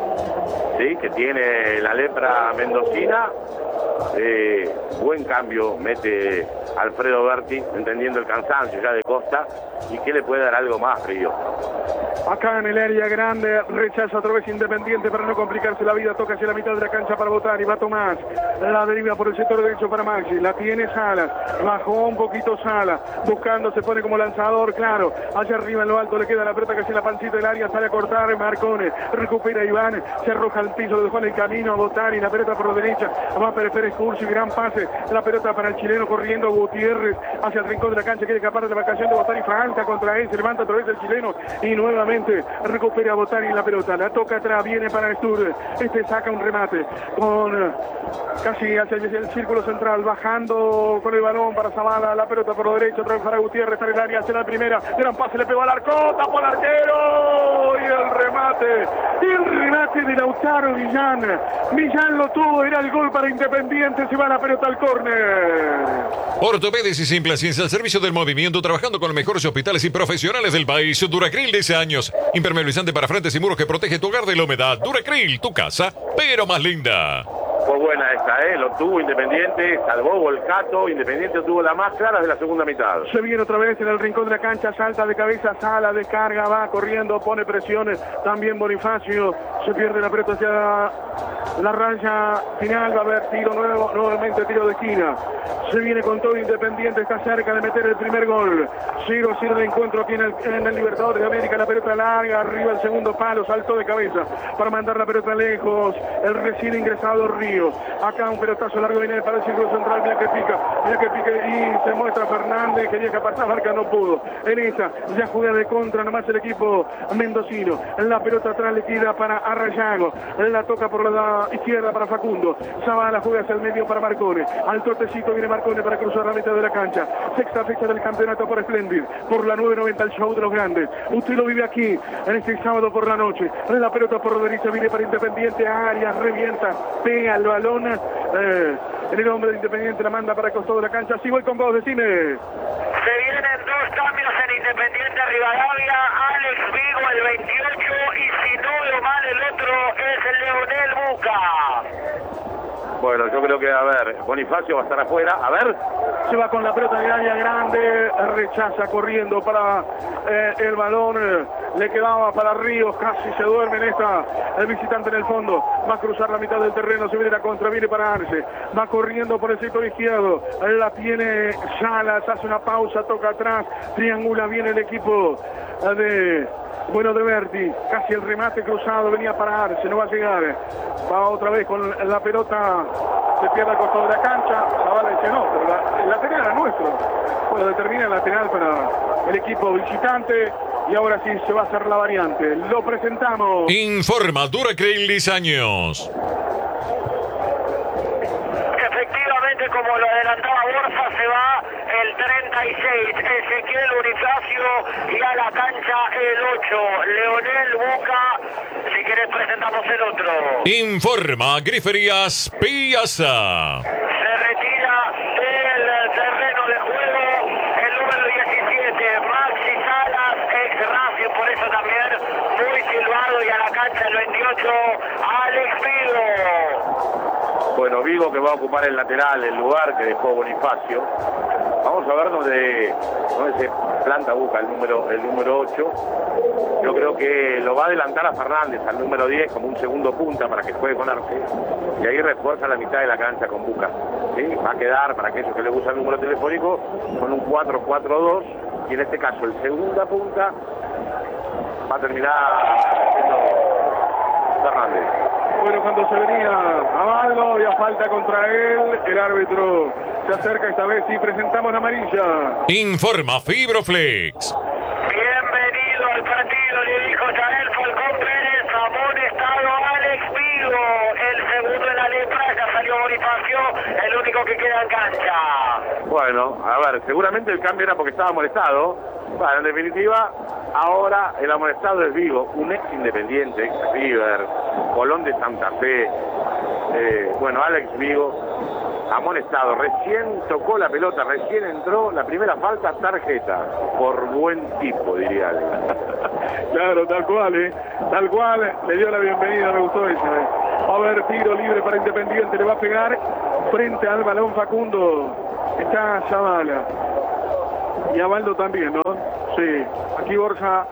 sí, que tiene la lepra mendocina. Eh, buen cambio mete Alfredo Berti, entendiendo el cansancio ya de Costa, y que le puede dar algo más, Río. Acá en el área grande, rechaza otra vez Independiente para no complicarse la vida, toca hacia la mitad de la cancha para votar y va Tomás, la deriva por el sector derecho para Maxi, la tiene Salas, bajó un poquito Salas, buscando, se pone como lanzador, claro, hacia arriba en lo alto le queda la pelota que hace la pancita del área, sale a cortar Marcone, recupera Iván, se arroja al piso, lo dejó en el camino a votar y la pelota por la derecha, va Pérez Pérez Cursi, gran pase, la pelota para el chileno corriendo Gutiérrez hacia el rincón de la cancha, quiere escapar de la vacación de Botari, falta contra él, se levanta otra vez el chileno y nuevamente recupera a Botari la pelota, la toca atrás, viene para Stur, este saca un remate con casi hacia el círculo central, bajando con el balón para Zavala, la pelota por la derecha, otra vez para Gutiérrez, está en el área, hace la primera, gran pase, le pegó al arco, tapó al arquero y el remate, y el remate de Lautaro Millán, Millán lo tuvo, era el gol para Independiente, se va la pelota al córner. Ortopédica y Implacencia al servicio del movimiento, trabajando con los mejores hospitales y profesionales del país. Duracril dice años, impermeabilizante para frentes y muros que protege tu hogar de la humedad. Duracril, tu casa, pero más linda. Fue buena esta, ¿eh? Lo tuvo Independiente, salvó Volcato, Independiente tuvo la más clara de la segunda mitad. Se viene otra vez en el rincón de la cancha, salta de cabeza, sala, descarga, va corriendo, pone presiones, también Bonifacio, se pierde la pelota hacia la, la raya final, va a haber tiro nuevo, nuevamente tiro de esquina. Se viene con todo Independiente, está cerca de meter el primer gol. cero a cero de encuentro aquí en el, en el Libertadores de América, la pelota larga, arriba el segundo palo, saltó de cabeza para mandar la pelota lejos, el recién ingresado Ríos. Acá un pelotazo largo viene para el círculo central, mira que pica, mira que pica y se muestra Fernández, quería que pasara, marca no pudo. En esa ya juega de contra nomás el equipo mendocino. La pelota atrás le queda para Arrayago, la toca por la izquierda para Facundo. Zavala juega hacia el medio para Marcone. Al trotecito viene Marcone para cruzar la mitad de la cancha. Sexta fecha del campeonato por Splendid, por la nueve noventa, el show de los grandes. Usted lo vive aquí en este sábado por la noche. La pelota por la derecha viene para Independiente, Arias revienta, pega el balón, eh, en el hombre de Independiente la manda para el costado de la cancha. Así voy con vos, decime. Se vienen dos cambios en Independiente Rivadavia, Alex Vigo el veintiocho y si no veo mal el otro es el Leonel Buca. Bueno, yo creo que, a ver, Bonifacio va a estar afuera, a ver. Se va con la pelota de área grande, rechaza corriendo para eh, el balón, eh, le quedaba para Ríos, casi se duerme en esta, el visitante en el fondo, va a cruzar la mitad del terreno, se viene la contra, viene para Arce, va corriendo por el sector izquierdo, la tiene Salas, hace una pausa, toca atrás, triangula bien el equipo de... Bueno, de Berti, casi el remate cruzado, venía para Arce, no va a llegar, va otra vez con la pelota, se pierde al costado de la cancha, Zavala dice no, pero la, el lateral era nuestro, bueno, determina el lateral para el equipo visitante y ahora sí se va a hacer la variante, lo presentamos. Informa Duracril Años. Efectivamente, como lo adelantaba Borja, se va el treinta y seis, Ezequiel Bonifacio, y a la cancha el ocho, Leonel Buca. Si querés presentamos el otro. Informa Griferías Piazza. Se retira del terreno de juego el número diecisiete, Maxi Salas, ex Racing, por eso también muy silbado, y a la cancha el veintiocho, Alex Vigo. Bueno, Vigo que va a ocupar el lateral, el lugar que dejó Bonifacio. Vamos a ver dónde, dónde se planta Buca el número, el número ocho. Yo creo que lo va a adelantar a Fernández, al número diez, como un segundo punta para que juegue con Arce. Y ahí refuerza la mitad de la cancha con Buca. ¿Sí? Va a quedar, para aquellos que le gusta el número telefónico, con un cuatro cuatro dos. Y en este caso, el segunda punta va a terminar siendo Fernández. Bueno, cuando se venía a Baldo, había falta contra él, el árbitro se acerca esta vez y presentamos la amarilla. Informa Fibroflex. Bienvenido al partido, le dijo Yael Falcón Pérez, amonestado Alex Vigo, el segundo en la lepra, ya salió Bonifacio, el único que queda en cancha. Bueno, a ver, seguramente el cambio era porque estaba amonestado. Bueno, en definitiva, ahora el amonestado es Vigo, un ex Independiente, ex River, Colón de Santa Fe. Eh, bueno, Alex Vigo, amonestado, recién tocó la pelota, recién entró, la primera falta, tarjeta, por buen tipo, diría alguien. Claro, tal cual, ¿eh? Tal cual, le dio la bienvenida, me gustó esa. ¿eh? A ver, tiro libre para Independiente, le va a pegar frente al balón Facundo. Está Zavala. Y a Baldo también, ¿no? Sí. Aquí Borja,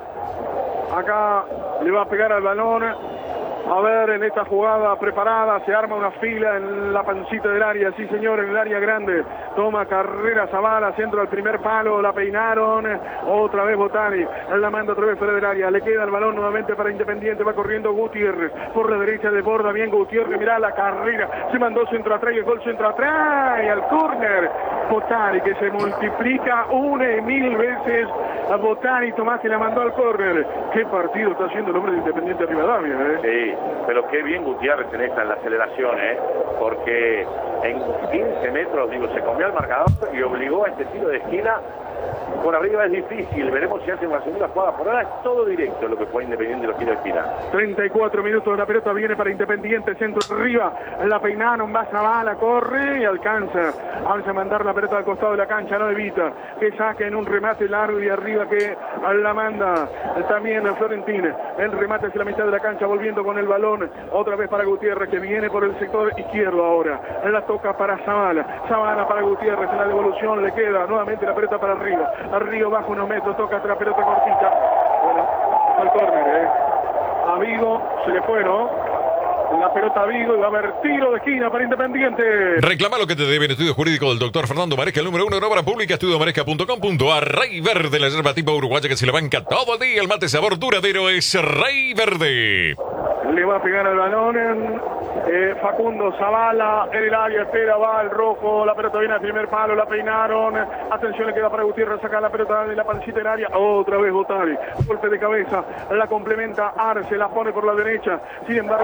acá le va a pegar al balón. A ver, en esta jugada preparada, se arma una fila en la pancita del área, sí señor, en el área grande. Toma carrera Zavala, centro al primer palo, la peinaron. Otra vez Botani, la manda otra vez fuera del área. Le queda el balón nuevamente para Independiente, va corriendo Gutiérrez. Por la derecha desborda bien Gutiérrez, mirá la carrera. Se mandó centro atrás y el gol centro atrás. Y al córner, Botani que se multiplica una y mil veces. A Botani, Tomás que la mandó al córner. Qué partido está haciendo el hombre de Independiente Rivadavia, ¿eh? Sí, pero qué bien Gutiérrez en esta, en la aceleración, ¿eh? Porque en quince metros, digo, se comió al marcador y obligó a este tiro de esquina. Por arriba es difícil, veremos si hace una segunda jugada. Por ahora es todo directo lo que fue Independiente de los tiros de esquina. treinta y cuatro minutos, la pelota viene para Independiente, centro arriba, la peinaron, va Zavala, corre y alcanza. Vamos a mandar la pelota al costado de la cancha, no evita que saque en un remate largo y arriba que la manda también Florentín. El remate hacia la mitad de la cancha, volviendo con el balón, otra vez para Gutiérrez que viene por el sector izquierdo ahora. La toca para Zavala, Zavala para Gutiérrez, en la devolución le queda nuevamente la pelota para arriba. Arriba bajo unos metros, toca otra pelota cortita. Bueno, al córner, ¿eh? A Vigo se le fue, ¿no? La pelota a Vigo y va a haber tiro de esquina para Independiente. Reclama lo que te debe en estudio jurídico del doctor Fernando Maresca, el número uno en obra pública, estudio maresca punto com punto a r. Rey Verde, la yerba tipo uruguaya que se le banca todo el día. El mate sabor duradero es Rey Verde. Le va a pegar al balón en, eh, Facundo Zavala en el área, espera, va al rojo, la pelota viene al primer palo, la peinaron, atención, le queda para Gutiérrez, saca la pelota de la pancita del área, otra vez Botari, golpe de cabeza, la complementa Arce, la pone por la derecha, sin embargo,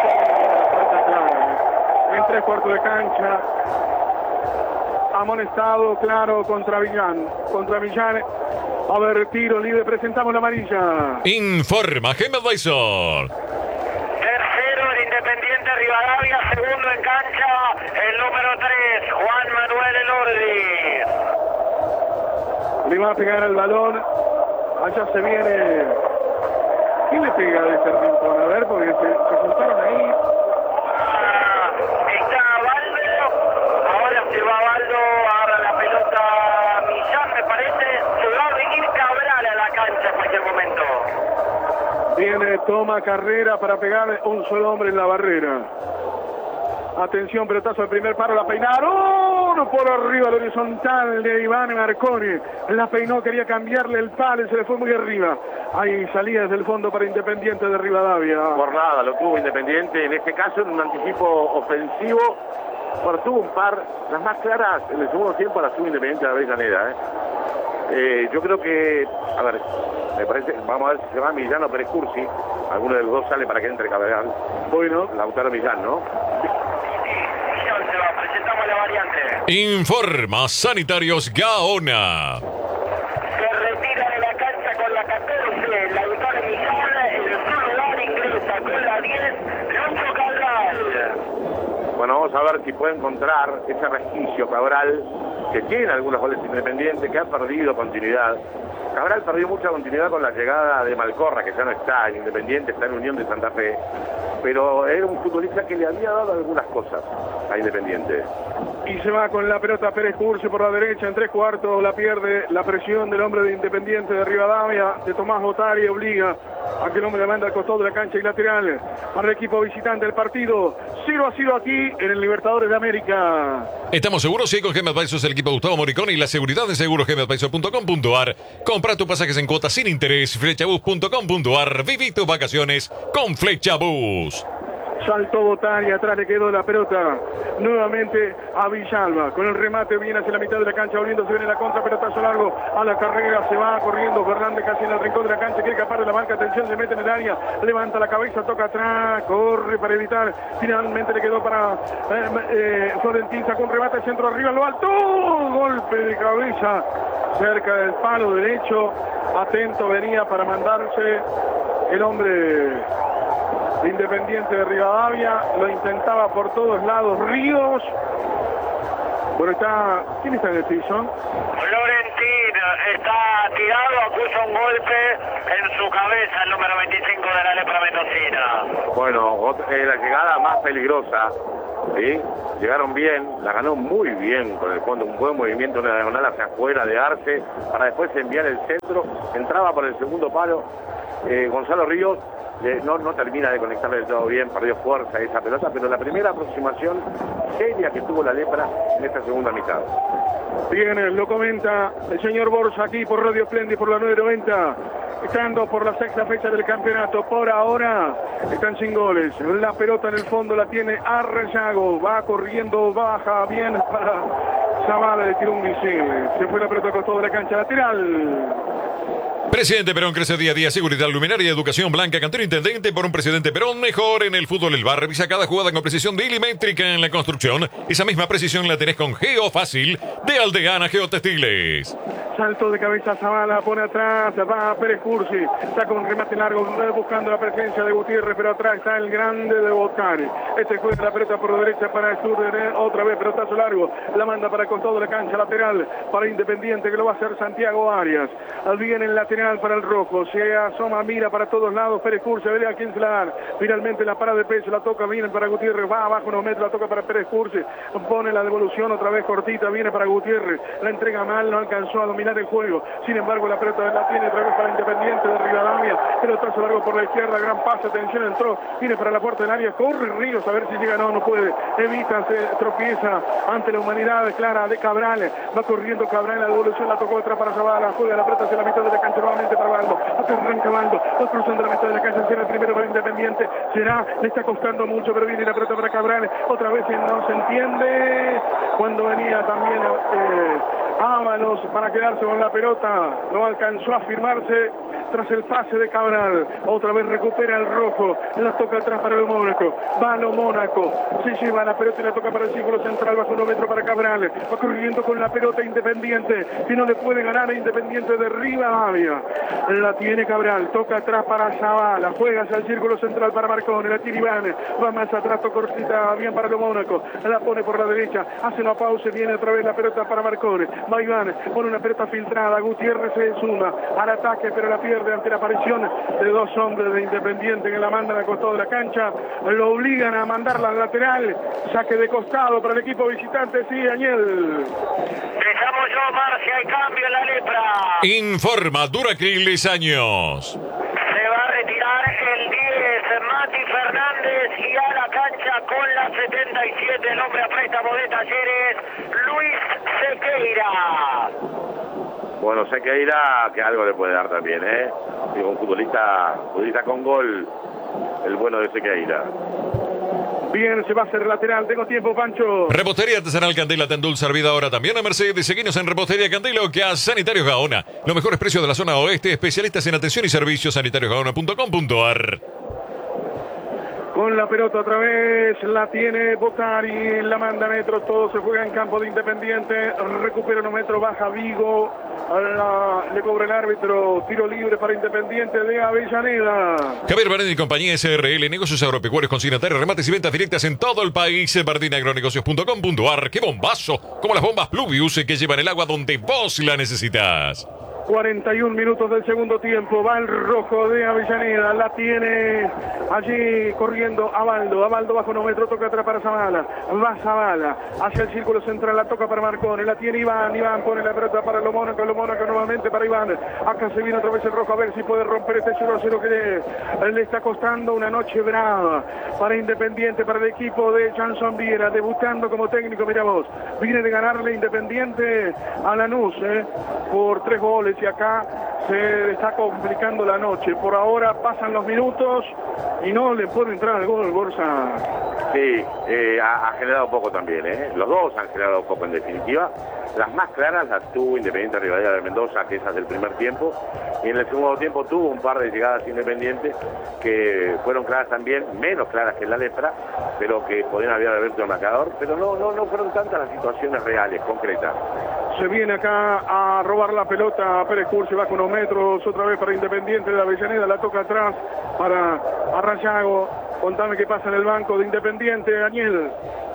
falta clara, en tres cuartos de cancha, amonestado, claro, contra Villán, contra Villán. A ver, tiro libre, presentamos la amarilla. Informa Gemma Dyson. Tercero el Independiente Rivadavia, segundo en cancha, el número tres, Juan Manuel Elordi. Le va a pegar el balón, allá se viene. ¿Quién le pega de ese rincón? A ver, porque se, se soltaron ahí. Ah, está Baldo, ahora se va Baldo, ahora la pelota Millán me parece, se va a venir Cabral a la cancha en cualquier momento. Viene, toma carrera para pegar un solo hombre en la barrera. Atención, pelotazo del primer paro, la peinaron por arriba, la horizontal de Iván Marconi. La peinó, quería cambiarle el palo y se le fue muy arriba. Ahí salía desde el fondo para Independiente de Rivadavia. Por nada, lo tuvo Independiente, en este caso en un anticipo ofensivo. Bueno, tuvo un par, las más claras en el segundo tiempo las tuvo Independiente de Avellaneda, ¿eh? Eh, yo creo que, a ver, me parece, vamos a ver si se va Millán o Pérez Cursi. Alguno de los dos sale para que entre Cabral. Bueno, Lautaro Millán, ¿no? Millán se va, presentamos la variante. Informa Sanitarios Gaona. Se retira de la cancha con la catorce, Lautaro Millán, en su lugar ingresa con la diez, Lucho Cabral. Bueno, vamos a ver si puede encontrar ese resquicio Cabral, que tiene algunos goles independientes, que ha perdido continuidad. Cabral perdió mucha continuidad con la llegada de Malcorra, que ya no está en Independiente, está en Unión de Santa Fe, pero era un futbolista que le había dado algunas cosas a Independiente. y se va con la pelota Pérez Cursi por la derecha, en tres cuartos la pierde, la presión del hombre de Independiente de Rivadavia, de Tomás Botari, obliga Aquel hombre le manda al costado de la cancha y lateral para el equipo visitante del partido. cero a cero aquí en el Libertadores de América. Estamos seguros, sí, con Gem Advisors, el equipo Gustavo Moricón y la seguridad de seguros gem advisor punto com punto a r. Compra tus pasajes en cuotas sin interés, flechabus punto com punto a r. Viví tus vacaciones con Flechabus. Saltó Botari, atrás le quedó la pelota nuevamente a Villalba, con el remate viene hacia la mitad de la cancha, volviéndose viene la contra, pelotazo largo a la carrera, se va corriendo Fernández casi en el rincón de la cancha, quiere escapar de la marca, atención, se mete en el área, levanta la cabeza, toca atrás, corre para evitar, finalmente le quedó para eh, eh, Florentín, sacó un remate, centro arriba, lo alto, golpe de cabeza cerca del palo derecho, atento venía para mandarse el hombre Independiente de Rivadavia, lo intentaba por todos lados Ríos. Bueno, está... ¿Quién está en el piso? Florentín está tirado, acusa un golpe en su cabeza, el número veinticinco de la Lepra Mendocina. Bueno, eh, la llegada más peligrosa, ¿sí? Llegaron bien, la ganó muy bien con el fondo, un buen movimiento, una diagonal hacia afuera de Arce, para después enviar el centro, entraba por el segundo palo, eh, Gonzalo Ríos, Eh, no, no termina de conectarle todo bien, perdió fuerza esa pelota, pero la primera aproximación seria que tuvo la Lepra en esta segunda mitad. Bien, lo comenta el señor Borja aquí por Radio Splendid por la nueve noventa, estando por la sexta fecha del campeonato. Por ahora están sin goles, la pelota en el fondo la tiene Arrellago, va corriendo, baja bien para Zavala, le tiró un misil, se fue la pelota con toda la cancha lateral. Presidente Perón crece día a día, seguridad, luminaria, educación blanca, cantero intendente por un presidente Perón mejor en el fútbol el bar. Revisa cada jugada con precisión milimétrica en la construcción. Esa misma precisión la tenés con Geofácil de Aldeana Geotextiles. Salto de cabeza Zavala, pone atrás, va Pérez Cursi, saca un remate largo buscando la presencia de Gutiérrez, pero atrás está el grande de Botari. Este juega la pelota por derecha para el sur, otra vez pelotazo largo, la manda para el costado de la cancha lateral para Independiente, que lo va a hacer Santiago Arias. Viene el lateral para el rojo, se asoma, mira para todos lados, Pérez Cursi, a ver a quién se la da. Finalmente la parada de peso, la toca, viene para Gutiérrez, va abajo unos metros, la toca para Pérez Cursi, pone la devolución otra vez cortita, viene para Gutiérrez, la entrega mal, no alcanzó a dominar el juego, sin embargo la pelota la tiene otra vez para Independiente de Rivadavia, pelotazo largo por la izquierda, gran pase, atención, entró, viene para la puerta del área, corre Ríos, a ver si llega, no, no puede, evita, se tropieza ante la humanidad clara de Cabral, va corriendo Cabral, la devolución la tocó otra para Zavala, juega la pelota hacia la mitad de la cancha nuevamente para Baldo, otra arranca Baldo, va cruzando la mitad de la cancha, cierra el primero para Independiente, será, le está costando mucho, pero viene la pelota para Cabral, otra vez no se entiende, cuando venía también eh, Ábalos para quedarse con la pelota, no alcanzó a firmarse tras el pase de Cabral, otra vez recupera el rojo, la toca atrás para el Mónaco, va lo Mónaco, se lleva la pelota y la toca para el círculo central, bajo un metro para Cabral, va corriendo con la pelota Independiente, que no le puede ganar a Independiente de Rivadavia, la tiene Cabral, toca atrás para Zavala, juega hacia el círculo central para Marcone, la tira Iván, va más atrás, cortita, bien para lo Mónaco, la pone por la derecha, hace una pausa, viene otra vez la pelota para Marcone, va Iván, pone una pelota filtrada, Gutiérrez se suma al ataque, pero la pierde ante la aparición de dos hombres de Independiente que la mandan al costado de la cancha, lo obligan a mandarla al lateral, saque de costado para el equipo visitante, sí, Daniel. Dejamos yo, Marcia, hay cambio en la Lepra. Informa Duracriles Años. Se va a retirar el diez, Mati Fernández, y a la cancha con la setenta y siete, el hombre a préstamo de Talleres, Luis Sequeira. Bueno, Sequeira, que algo le puede dar también, ¿eh? Digo, un futbolista, futbolista con gol, el bueno de Sequeira. Bien, se va a hacer lateral, tengo tiempo, Pancho. Repostería Artesanal Candela te endulza servida ahora también a Mercedes. Seguinos en Repostería Candela o que a Sanitarios Gaona. Los mejores precios de la zona oeste, especialistas en atención y servicios, sanitarios gaona punto com punto a r. Con la pelota otra vez, la tiene Botari, la manda a metros, todo se juega en campo de Independiente, recupera unos metros, baja Vigo, la, le cobra el árbitro, tiro libre para Independiente de Avellaneda. Javier Barén y compañía S R L, negocios agropecuarios, consignatarios, remates y ventas directas en todo el país, bardín agronegocios punto com punto a r. ¡Qué bombazo! Como las bombas Pluvius que llevan el agua donde vos la necesitas. cuarenta y un minutos del segundo tiempo. Va el rojo de Avellaneda. La tiene allí corriendo Abaldo. Abaldo bajo un metro. Toca atrás para Zavala. Va Zavala hacia el círculo central. La toca para Marcone. La tiene Iván. Iván pone la pelota para lo Mónaco. Lo Mónaco nuevamente para Iván. Acá se viene otra vez el rojo. A ver si puede romper este cero a cero que le, le está costando una noche brava para Independiente, para el equipo de Janson Viera. Debutando como técnico. Mira vos. Viene de ganarle Independiente a Lanús eh, por tres goles. Y acá se está complicando la noche. Por ahora pasan los minutos y no le puede entrar al gol Borsa. Sí, eh, ha, ha generado poco también, ¿eh? Los dos han generado poco en definitiva. Las más claras las tuvo Independiente Rivadavia de Mendoza, que esas del primer tiempo. Y en el segundo tiempo tuvo un par de llegadas Independientes que fueron claras también, menos claras que la Lepra, pero que podían haber abierto el marcador. Pero no, no, no fueron tantas las situaciones reales, concretas. Se viene acá a robar la pelota Pérez Cursi, bajo unos metros, otra vez para Independiente de Avellaneda, la toca atrás para Arrayago. Contame qué pasa en el banco de Independiente, Daniel.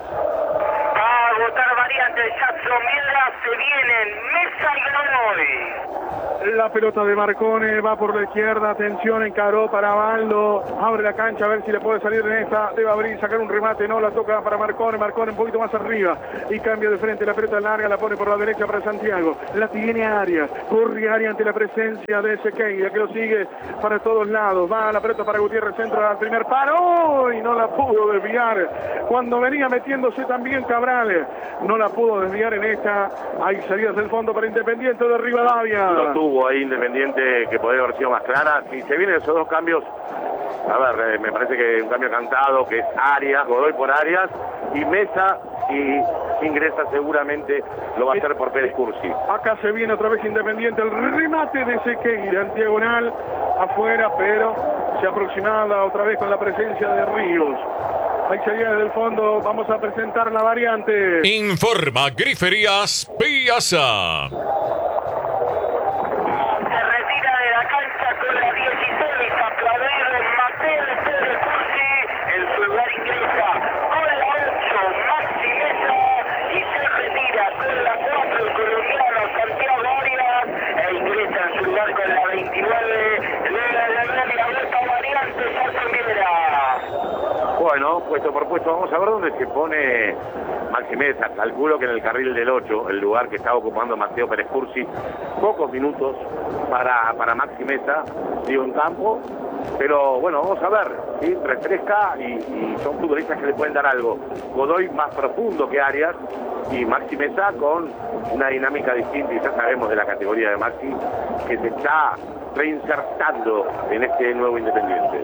Va a votar variantes, Jackson Miera, se vienen Mesa y Granoy. La pelota de Marcone va por la izquierda, atención, encaró para Abaldo, abre la cancha a ver si le puede salir en esta, debe abrir, sacar un remate, no, la toca para Marcone, Marcone un poquito más arriba y cambia de frente, la pelota larga, la pone por la derecha para Santiago, la tiene Arias, corre Arias ante la presencia de Sequeira que lo sigue para todos lados, va la pelota para Gutiérrez, centro al primer paro y no la pudo desviar, cuando venía metiéndose también Cabral, no la pudo desviar en esta, hay salidas del fondo para Independiente de Rivadavia. Lo tuvo ahí Independiente, que podría haber sido más clara. Si se vienen esos dos cambios, a ver, eh, me parece que un cambio cantado, que es Arias, Godoy por Arias, y Mesa, y ingresa seguramente, lo va a hacer por Pérez Cursi. Acá se viene otra vez Independiente, el remate de Sequeira en diagonal, afuera, pero se aproximaba otra vez con la presencia de Ríos. Ahí sería desde el fondo, vamos a presentar la variante. Informa Griferías Piazza. Bueno, puesto por puesto, vamos a ver dónde se pone Maxi Mesa. Calculo que en el carril del ocho, el lugar que estaba ocupando Mateo Pérez Cursi. Pocos minutos para, para Maxi Mesa, digo, en campo. Pero bueno, vamos a ver, ¿sí? Refresca y, y son futbolistas que le pueden dar algo. Godoy más profundo que Arias y Maxi Mesa con una dinámica distinta, y ya sabemos de la categoría de Maxi que se está reinsertando en este nuevo Independiente.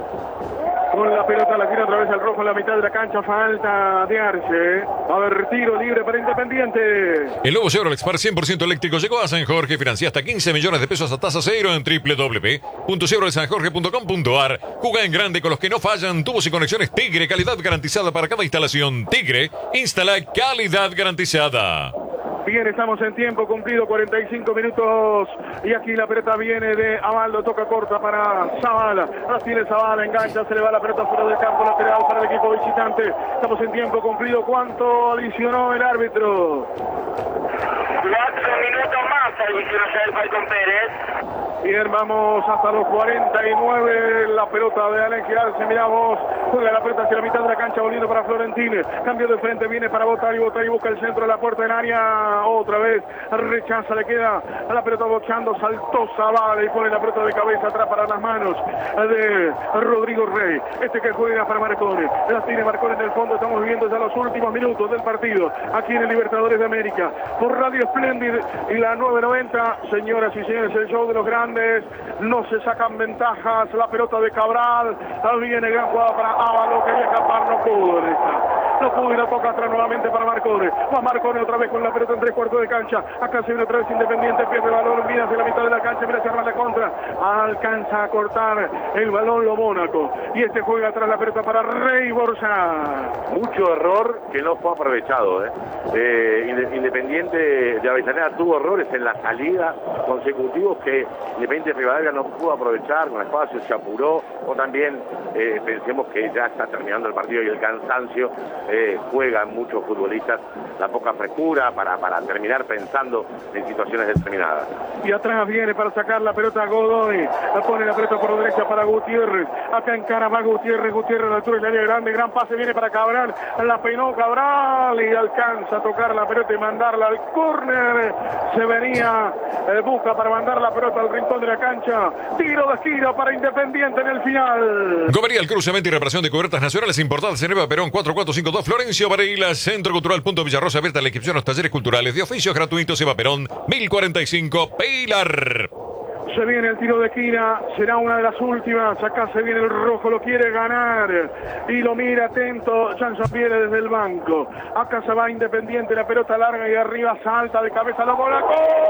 Con la pelota la tira otra vez al rojo en la mitad de la cancha, falta de Arce. Va a haber tiro libre para Independiente. El nuevo Chevrolet Spark cien por ciento eléctrico llegó a San Jorge. Financia hasta quince millones de pesos a tasa cero en doble u doble u doble u punto chevrolet san jorge punto com punto a r. Juega en grande con los que no fallan. Tubos y conexiones Tigre, calidad garantizada para cada instalación. Tigre, instala calidad garantizada. Bien, estamos en tiempo cumplido, cuarenta y cinco minutos, y aquí la pelota viene de Abaldo, toca corta para Zavala, la tiene Zavala, engancha, se le va la pelota fuera del campo, lateral para el equipo visitante. Estamos en tiempo cumplido. ¿Cuánto adicionó el árbitro? Cuatro minutos más adicionó ya el Falcón Pérez. Bien, vamos hasta los cuarenta y nueve, la pelota de Alex Arce, miramos, juega la pelota hacia la mitad de la cancha, volviendo para Florentine, cambio de frente, viene para Botari, Botari busca el centro de la puerta del área, otra vez, rechaza, le queda a la pelota boxeando, saltó Zavala y pone la pelota de cabeza atrás para las manos de Rodrigo Rey, este que juega para Marcone, la tiene Marcone en el fondo, estamos viviendo ya los últimos minutos del partido, aquí en el Libertadores de América, por Radio Splendid y la nueve noventa, señoras y señores, el show de los grandes. No se sacan ventajas, la pelota de Cabral, viene gran jugada para Ábalo, quería escapar, no pudo en esta. No pudo y la toca atrás nuevamente para Marcone. Va Marcone otra vez con la pelota en tres cuartos de cancha. Acá se viene otra vez Independiente, pierde el balón, mira hacia la mitad de la cancha, mira hacia la contra. Alcanza a cortar el balón lo Mónaco. Y este juega atrás la pelota para Rey Borja. Mucho error que no fue aprovechado. ¿eh? Eh, Independiente de Avellaneda tuvo errores en la salida consecutivos que Independiente de Rivadavia no pudo aprovechar, con espacio se apuró, o también eh, pensemos que ya está terminando el partido y el cansancio eh, juegan muchos futbolistas, la poca frescura para, para terminar pensando en situaciones determinadas. Y atrás viene para sacar la pelota a Godoy, la pone la pelota por derecha para Gutiérrez, acá encara más Gutiérrez, Gutiérrez a la altura del área grande, gran pase viene para Cabral, la peinó Cabral y alcanza a tocar la pelota y mandarla al córner. Se venía eh, busca para mandar la pelota al rincón de la cancha, tiro de esquina para Independiente en el final. Gomería, el cruzamiento y reparación de cubiertas nacionales importadas en Eva Perón cuatro cuatro cinco dos, Florencio Varela, Centro Cultural Punto Villarrosa, abierta la inscripción a los talleres culturales de oficios gratuitos. Eva Perón mil cuarenta y cinco, Pilar. Se viene el tiro de esquina, será una de las últimas. Acá se viene el rojo, lo quiere ganar y lo mira atento Janson Pierre desde el banco. Acá se va Independiente, la pelota larga y arriba salta de cabeza, la bola.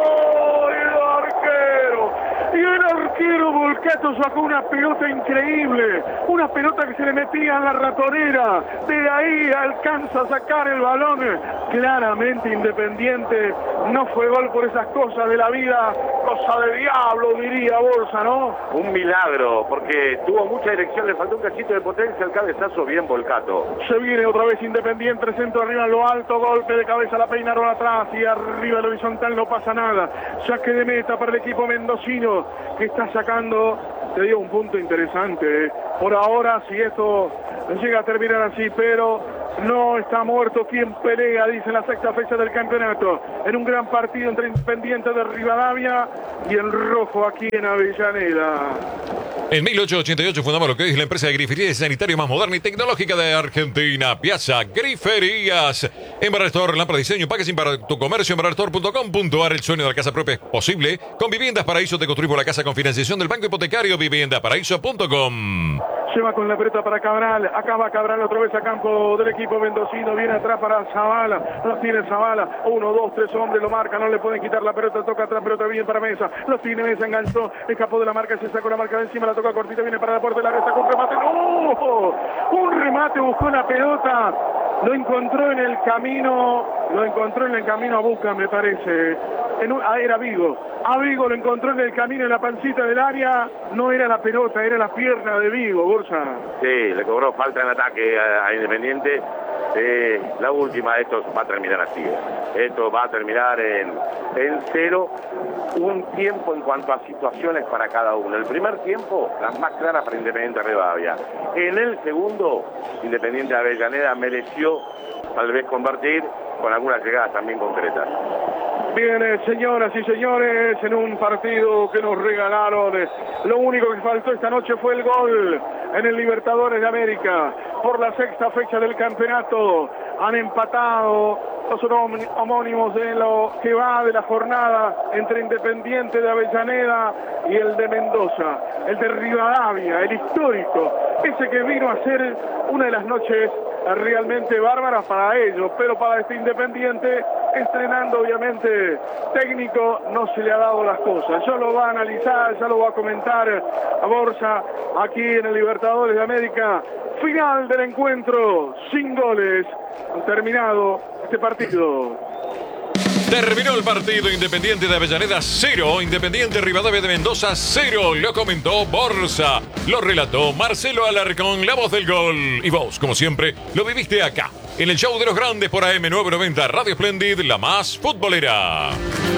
¡Gol! ¡El arquero! Y el arquero Volcato sacó una pelota increíble, una pelota que se le metía en la ratonera. De ahí alcanza a sacar el balón. Claramente Independiente, no fue gol por esas cosas de la vida, cosa de diablo, diría Borsa, ¿no? Un milagro, porque tuvo mucha dirección, le faltó un cachito de potencia, el cabezazo bien Volcato. Se viene otra vez Independiente, centro arriba en lo alto, golpe de cabeza, la peinaron atrás y arriba el horizontal no pasa nada. Saque de meta para el equipo mendocino que está sacando, te digo, un punto interesante. ¿eh? Por ahora, si esto llega a terminar así, pero no está muerto quien pelea, dice en la sexta fecha del campeonato, en un gran partido entre Independiente de Rivadavia y el rojo aquí en Avellaneda. En mil ochocientos ochenta y ocho fundamos lo que es la empresa de griferías y sanitario más moderna y tecnológica de Argentina, Piazza Griferías. Embarrastor, lámpara diseño, packaging para tu comercio, embarrastor punto com punto ar. El sueño de la casa propia es posible. Con Viviendas Paraíso te construimos la casa con financiación del Banco Hipotecario, vivienda paraíso punto com. Lleva con la pelota para Cabral, acaba Cabral otra vez a campo del equipo mendocino, viene atrás para Zavala, lo tiene Zavala, uno, dos, tres hombres, lo marca, no le pueden quitar la pelota, toca atrás, pelota bien para Mesa, lo tiene Mesa, enganchó, escapó de la marca, se sacó la marca de encima, la toca cortita, viene para la puerta, la sacó un remate, ¡no! Un remate, buscó la pelota, lo encontró en el camino, lo encontró en el camino a Busca, me parece, en un, ah, era Vigo, a Vigo lo encontró en el camino, en la pancita del área, no era la pelota, era la pierna de Vigo, Borja. Sí, le cobró falta en ataque a, a Independiente. Eh, la última, esto va a terminar así. Esto va a terminar en, en cero. Un tiempo en cuanto a situaciones para cada uno. El primer tiempo, las más claras para Independiente Rivadavia. En el segundo, Independiente Avellaneda mereció tal vez convertir con algunas llegadas también concretas. Bien, señoras y señores, en un partido que nos regalaron, lo único que faltó esta noche fue el gol en el Libertadores de América. Por la sexta fecha del campeonato han empatado los homónimos de lo que va de la jornada entre Independiente de Avellaneda y el de Mendoza, el de Rivadavia, el histórico, ese que vino a ser una de las noches realmente bárbaras para ellos, pero para este Independiente, estrenando obviamente técnico, no se le ha dado las cosas. Ya lo va a analizar, ya lo va a comentar a Borja aquí en el Libertadores de América. Final del encuentro, sin goles, han terminado este partido. Terminó el partido. Independiente de Avellaneda cero, Independiente Rivadavia de Mendoza cero. Lo comentó Borsa, lo relató Marcelo Alarcón, la voz del gol. Y vos, como siempre, lo viviste acá, en el show de los grandes por A M novecientos noventa, Radio Splendid, la más futbolera.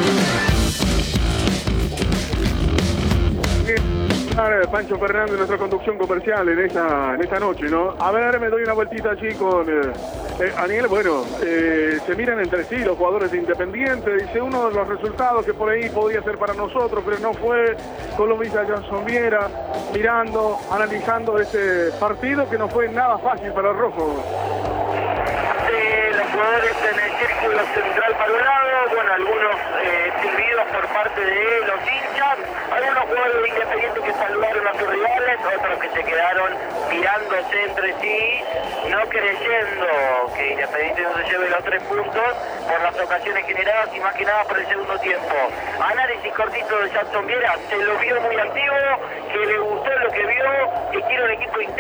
Pancho Fernández, nuestra conducción comercial en esta, en esta noche, ¿no? A ver, me doy una vueltita allí con eh, eh, Aniel. Bueno, eh, se miran entre sí los jugadores de Independiente. Dice uno de los resultados que por ahí podía ser para nosotros, pero no fue. Colombia Janson Viera, mirando, analizando este partido que no fue nada fácil para el rojo. Eh, los jugadores en el círculo central para un lado, bueno, algunos eh, silbidos por parte de los hinchas, algunos jugadores de Independiente que saludaron a sus rivales, otros que se quedaron mirándose entre sí, no creyendo que Independiente no se lleve los tres puntos por las ocasiones generadas y más que nada por el segundo tiempo. Análisis cortito de Janson Viera, se lo vio muy activo, que le gustó lo que vio, que quiere un equipo interno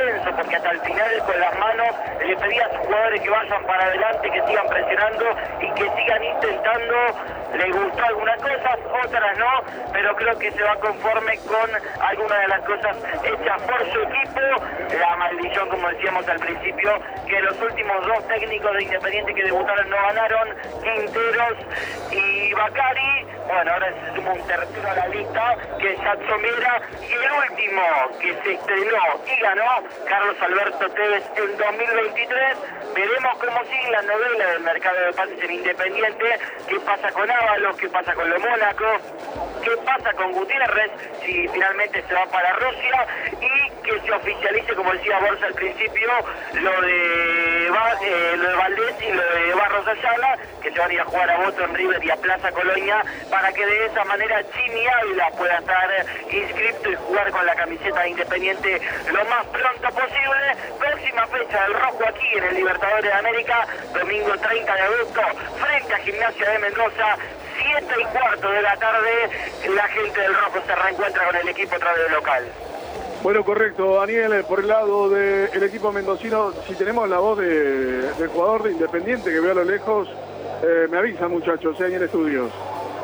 intenso, porque hasta el final con las manos le pedía a sus jugadores que vayan para adelante, que sigan presionando y que sigan intentando. Le gustó algunas cosas, otras no, pero creo que se va conforme con algunas de las cosas hechas por su equipo. La maldición, como decíamos al principio, que los últimos dos técnicos de Independiente que debutaron no ganaron, Quinteros y Bacari. Bueno, ahora se suma un tercero a la lista, que es Satsomera, y el último que se estrenó y ganó, Carlos Alberto Tevez en dos mil veintitrés. Veremos cómo sigue la novela del mercado de pases en Independiente, qué pasa con Ábalos, qué pasa con lo Mónaco, qué pasa con Gutiérrez, si finalmente se va para Rusia, y que se oficialice, como decía Borja al principio, lo de, eh, lo de Valdés y lo de Barros Ayala, que se van a ir a jugar a Boto en River y a Plaza Colonia, para que de esa manera Chimi Ávila pueda estar inscripto y jugar con la camiseta de Independiente lo más pronto posible. Próxima fecha del Rojo aquí en el Libertadores de América, domingo treinta de agosto, frente a Gimnasia de Mendoza, siete y cuarto de la tarde, la gente del Rojo se reencuentra con el equipo otra vez local. Bueno, correcto, Daniel, por el lado del equipo mendocino, si tenemos la voz de, del jugador de Independiente que veo a lo lejos, eh, me avisan, muchachos, ahí en estudios.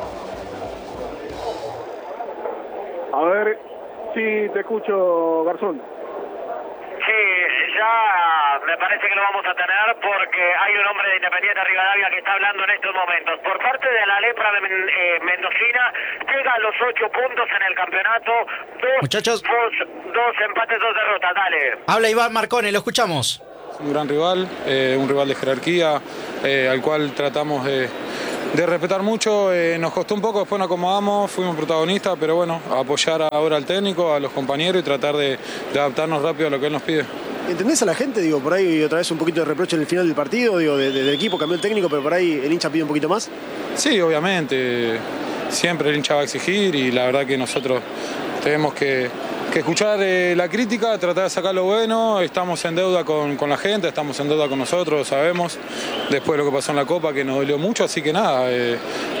A ver, sí, te escucho, Garzón. Sí, ya me parece que lo vamos a tener porque hay un hombre de Independiente Rivadavia que está hablando en estos momentos. Por parte de la lepra de eh, mendocina, llega a los ocho puntos en el campeonato. Dos, Muchachos. Dos, dos empates, dos derrotas, dale. Habla Iván Marcone, lo escuchamos. Un gran rival, eh, un rival de jerarquía, eh, al cual tratamos de, de respetar mucho. Eh, nos costó un poco, después nos acomodamos, fuimos protagonistas, pero bueno, apoyar ahora al técnico, a los compañeros y tratar de, de adaptarnos rápido a lo que él nos pide. ¿Entendés a la gente? Digo, por ahí otra vez un poquito de reproche en el final del partido, digo, de, de, del equipo cambió el técnico, pero por ahí el hincha pide un poquito más. Sí, obviamente, siempre el hincha va a exigir y la verdad que nosotros tenemos que, que escuchar eh, la crítica, tratar de sacar lo bueno. Estamos en deuda con, con la gente, estamos en deuda con nosotros, lo sabemos, después de lo que pasó en la Copa que nos dolió mucho, así que nada, eh,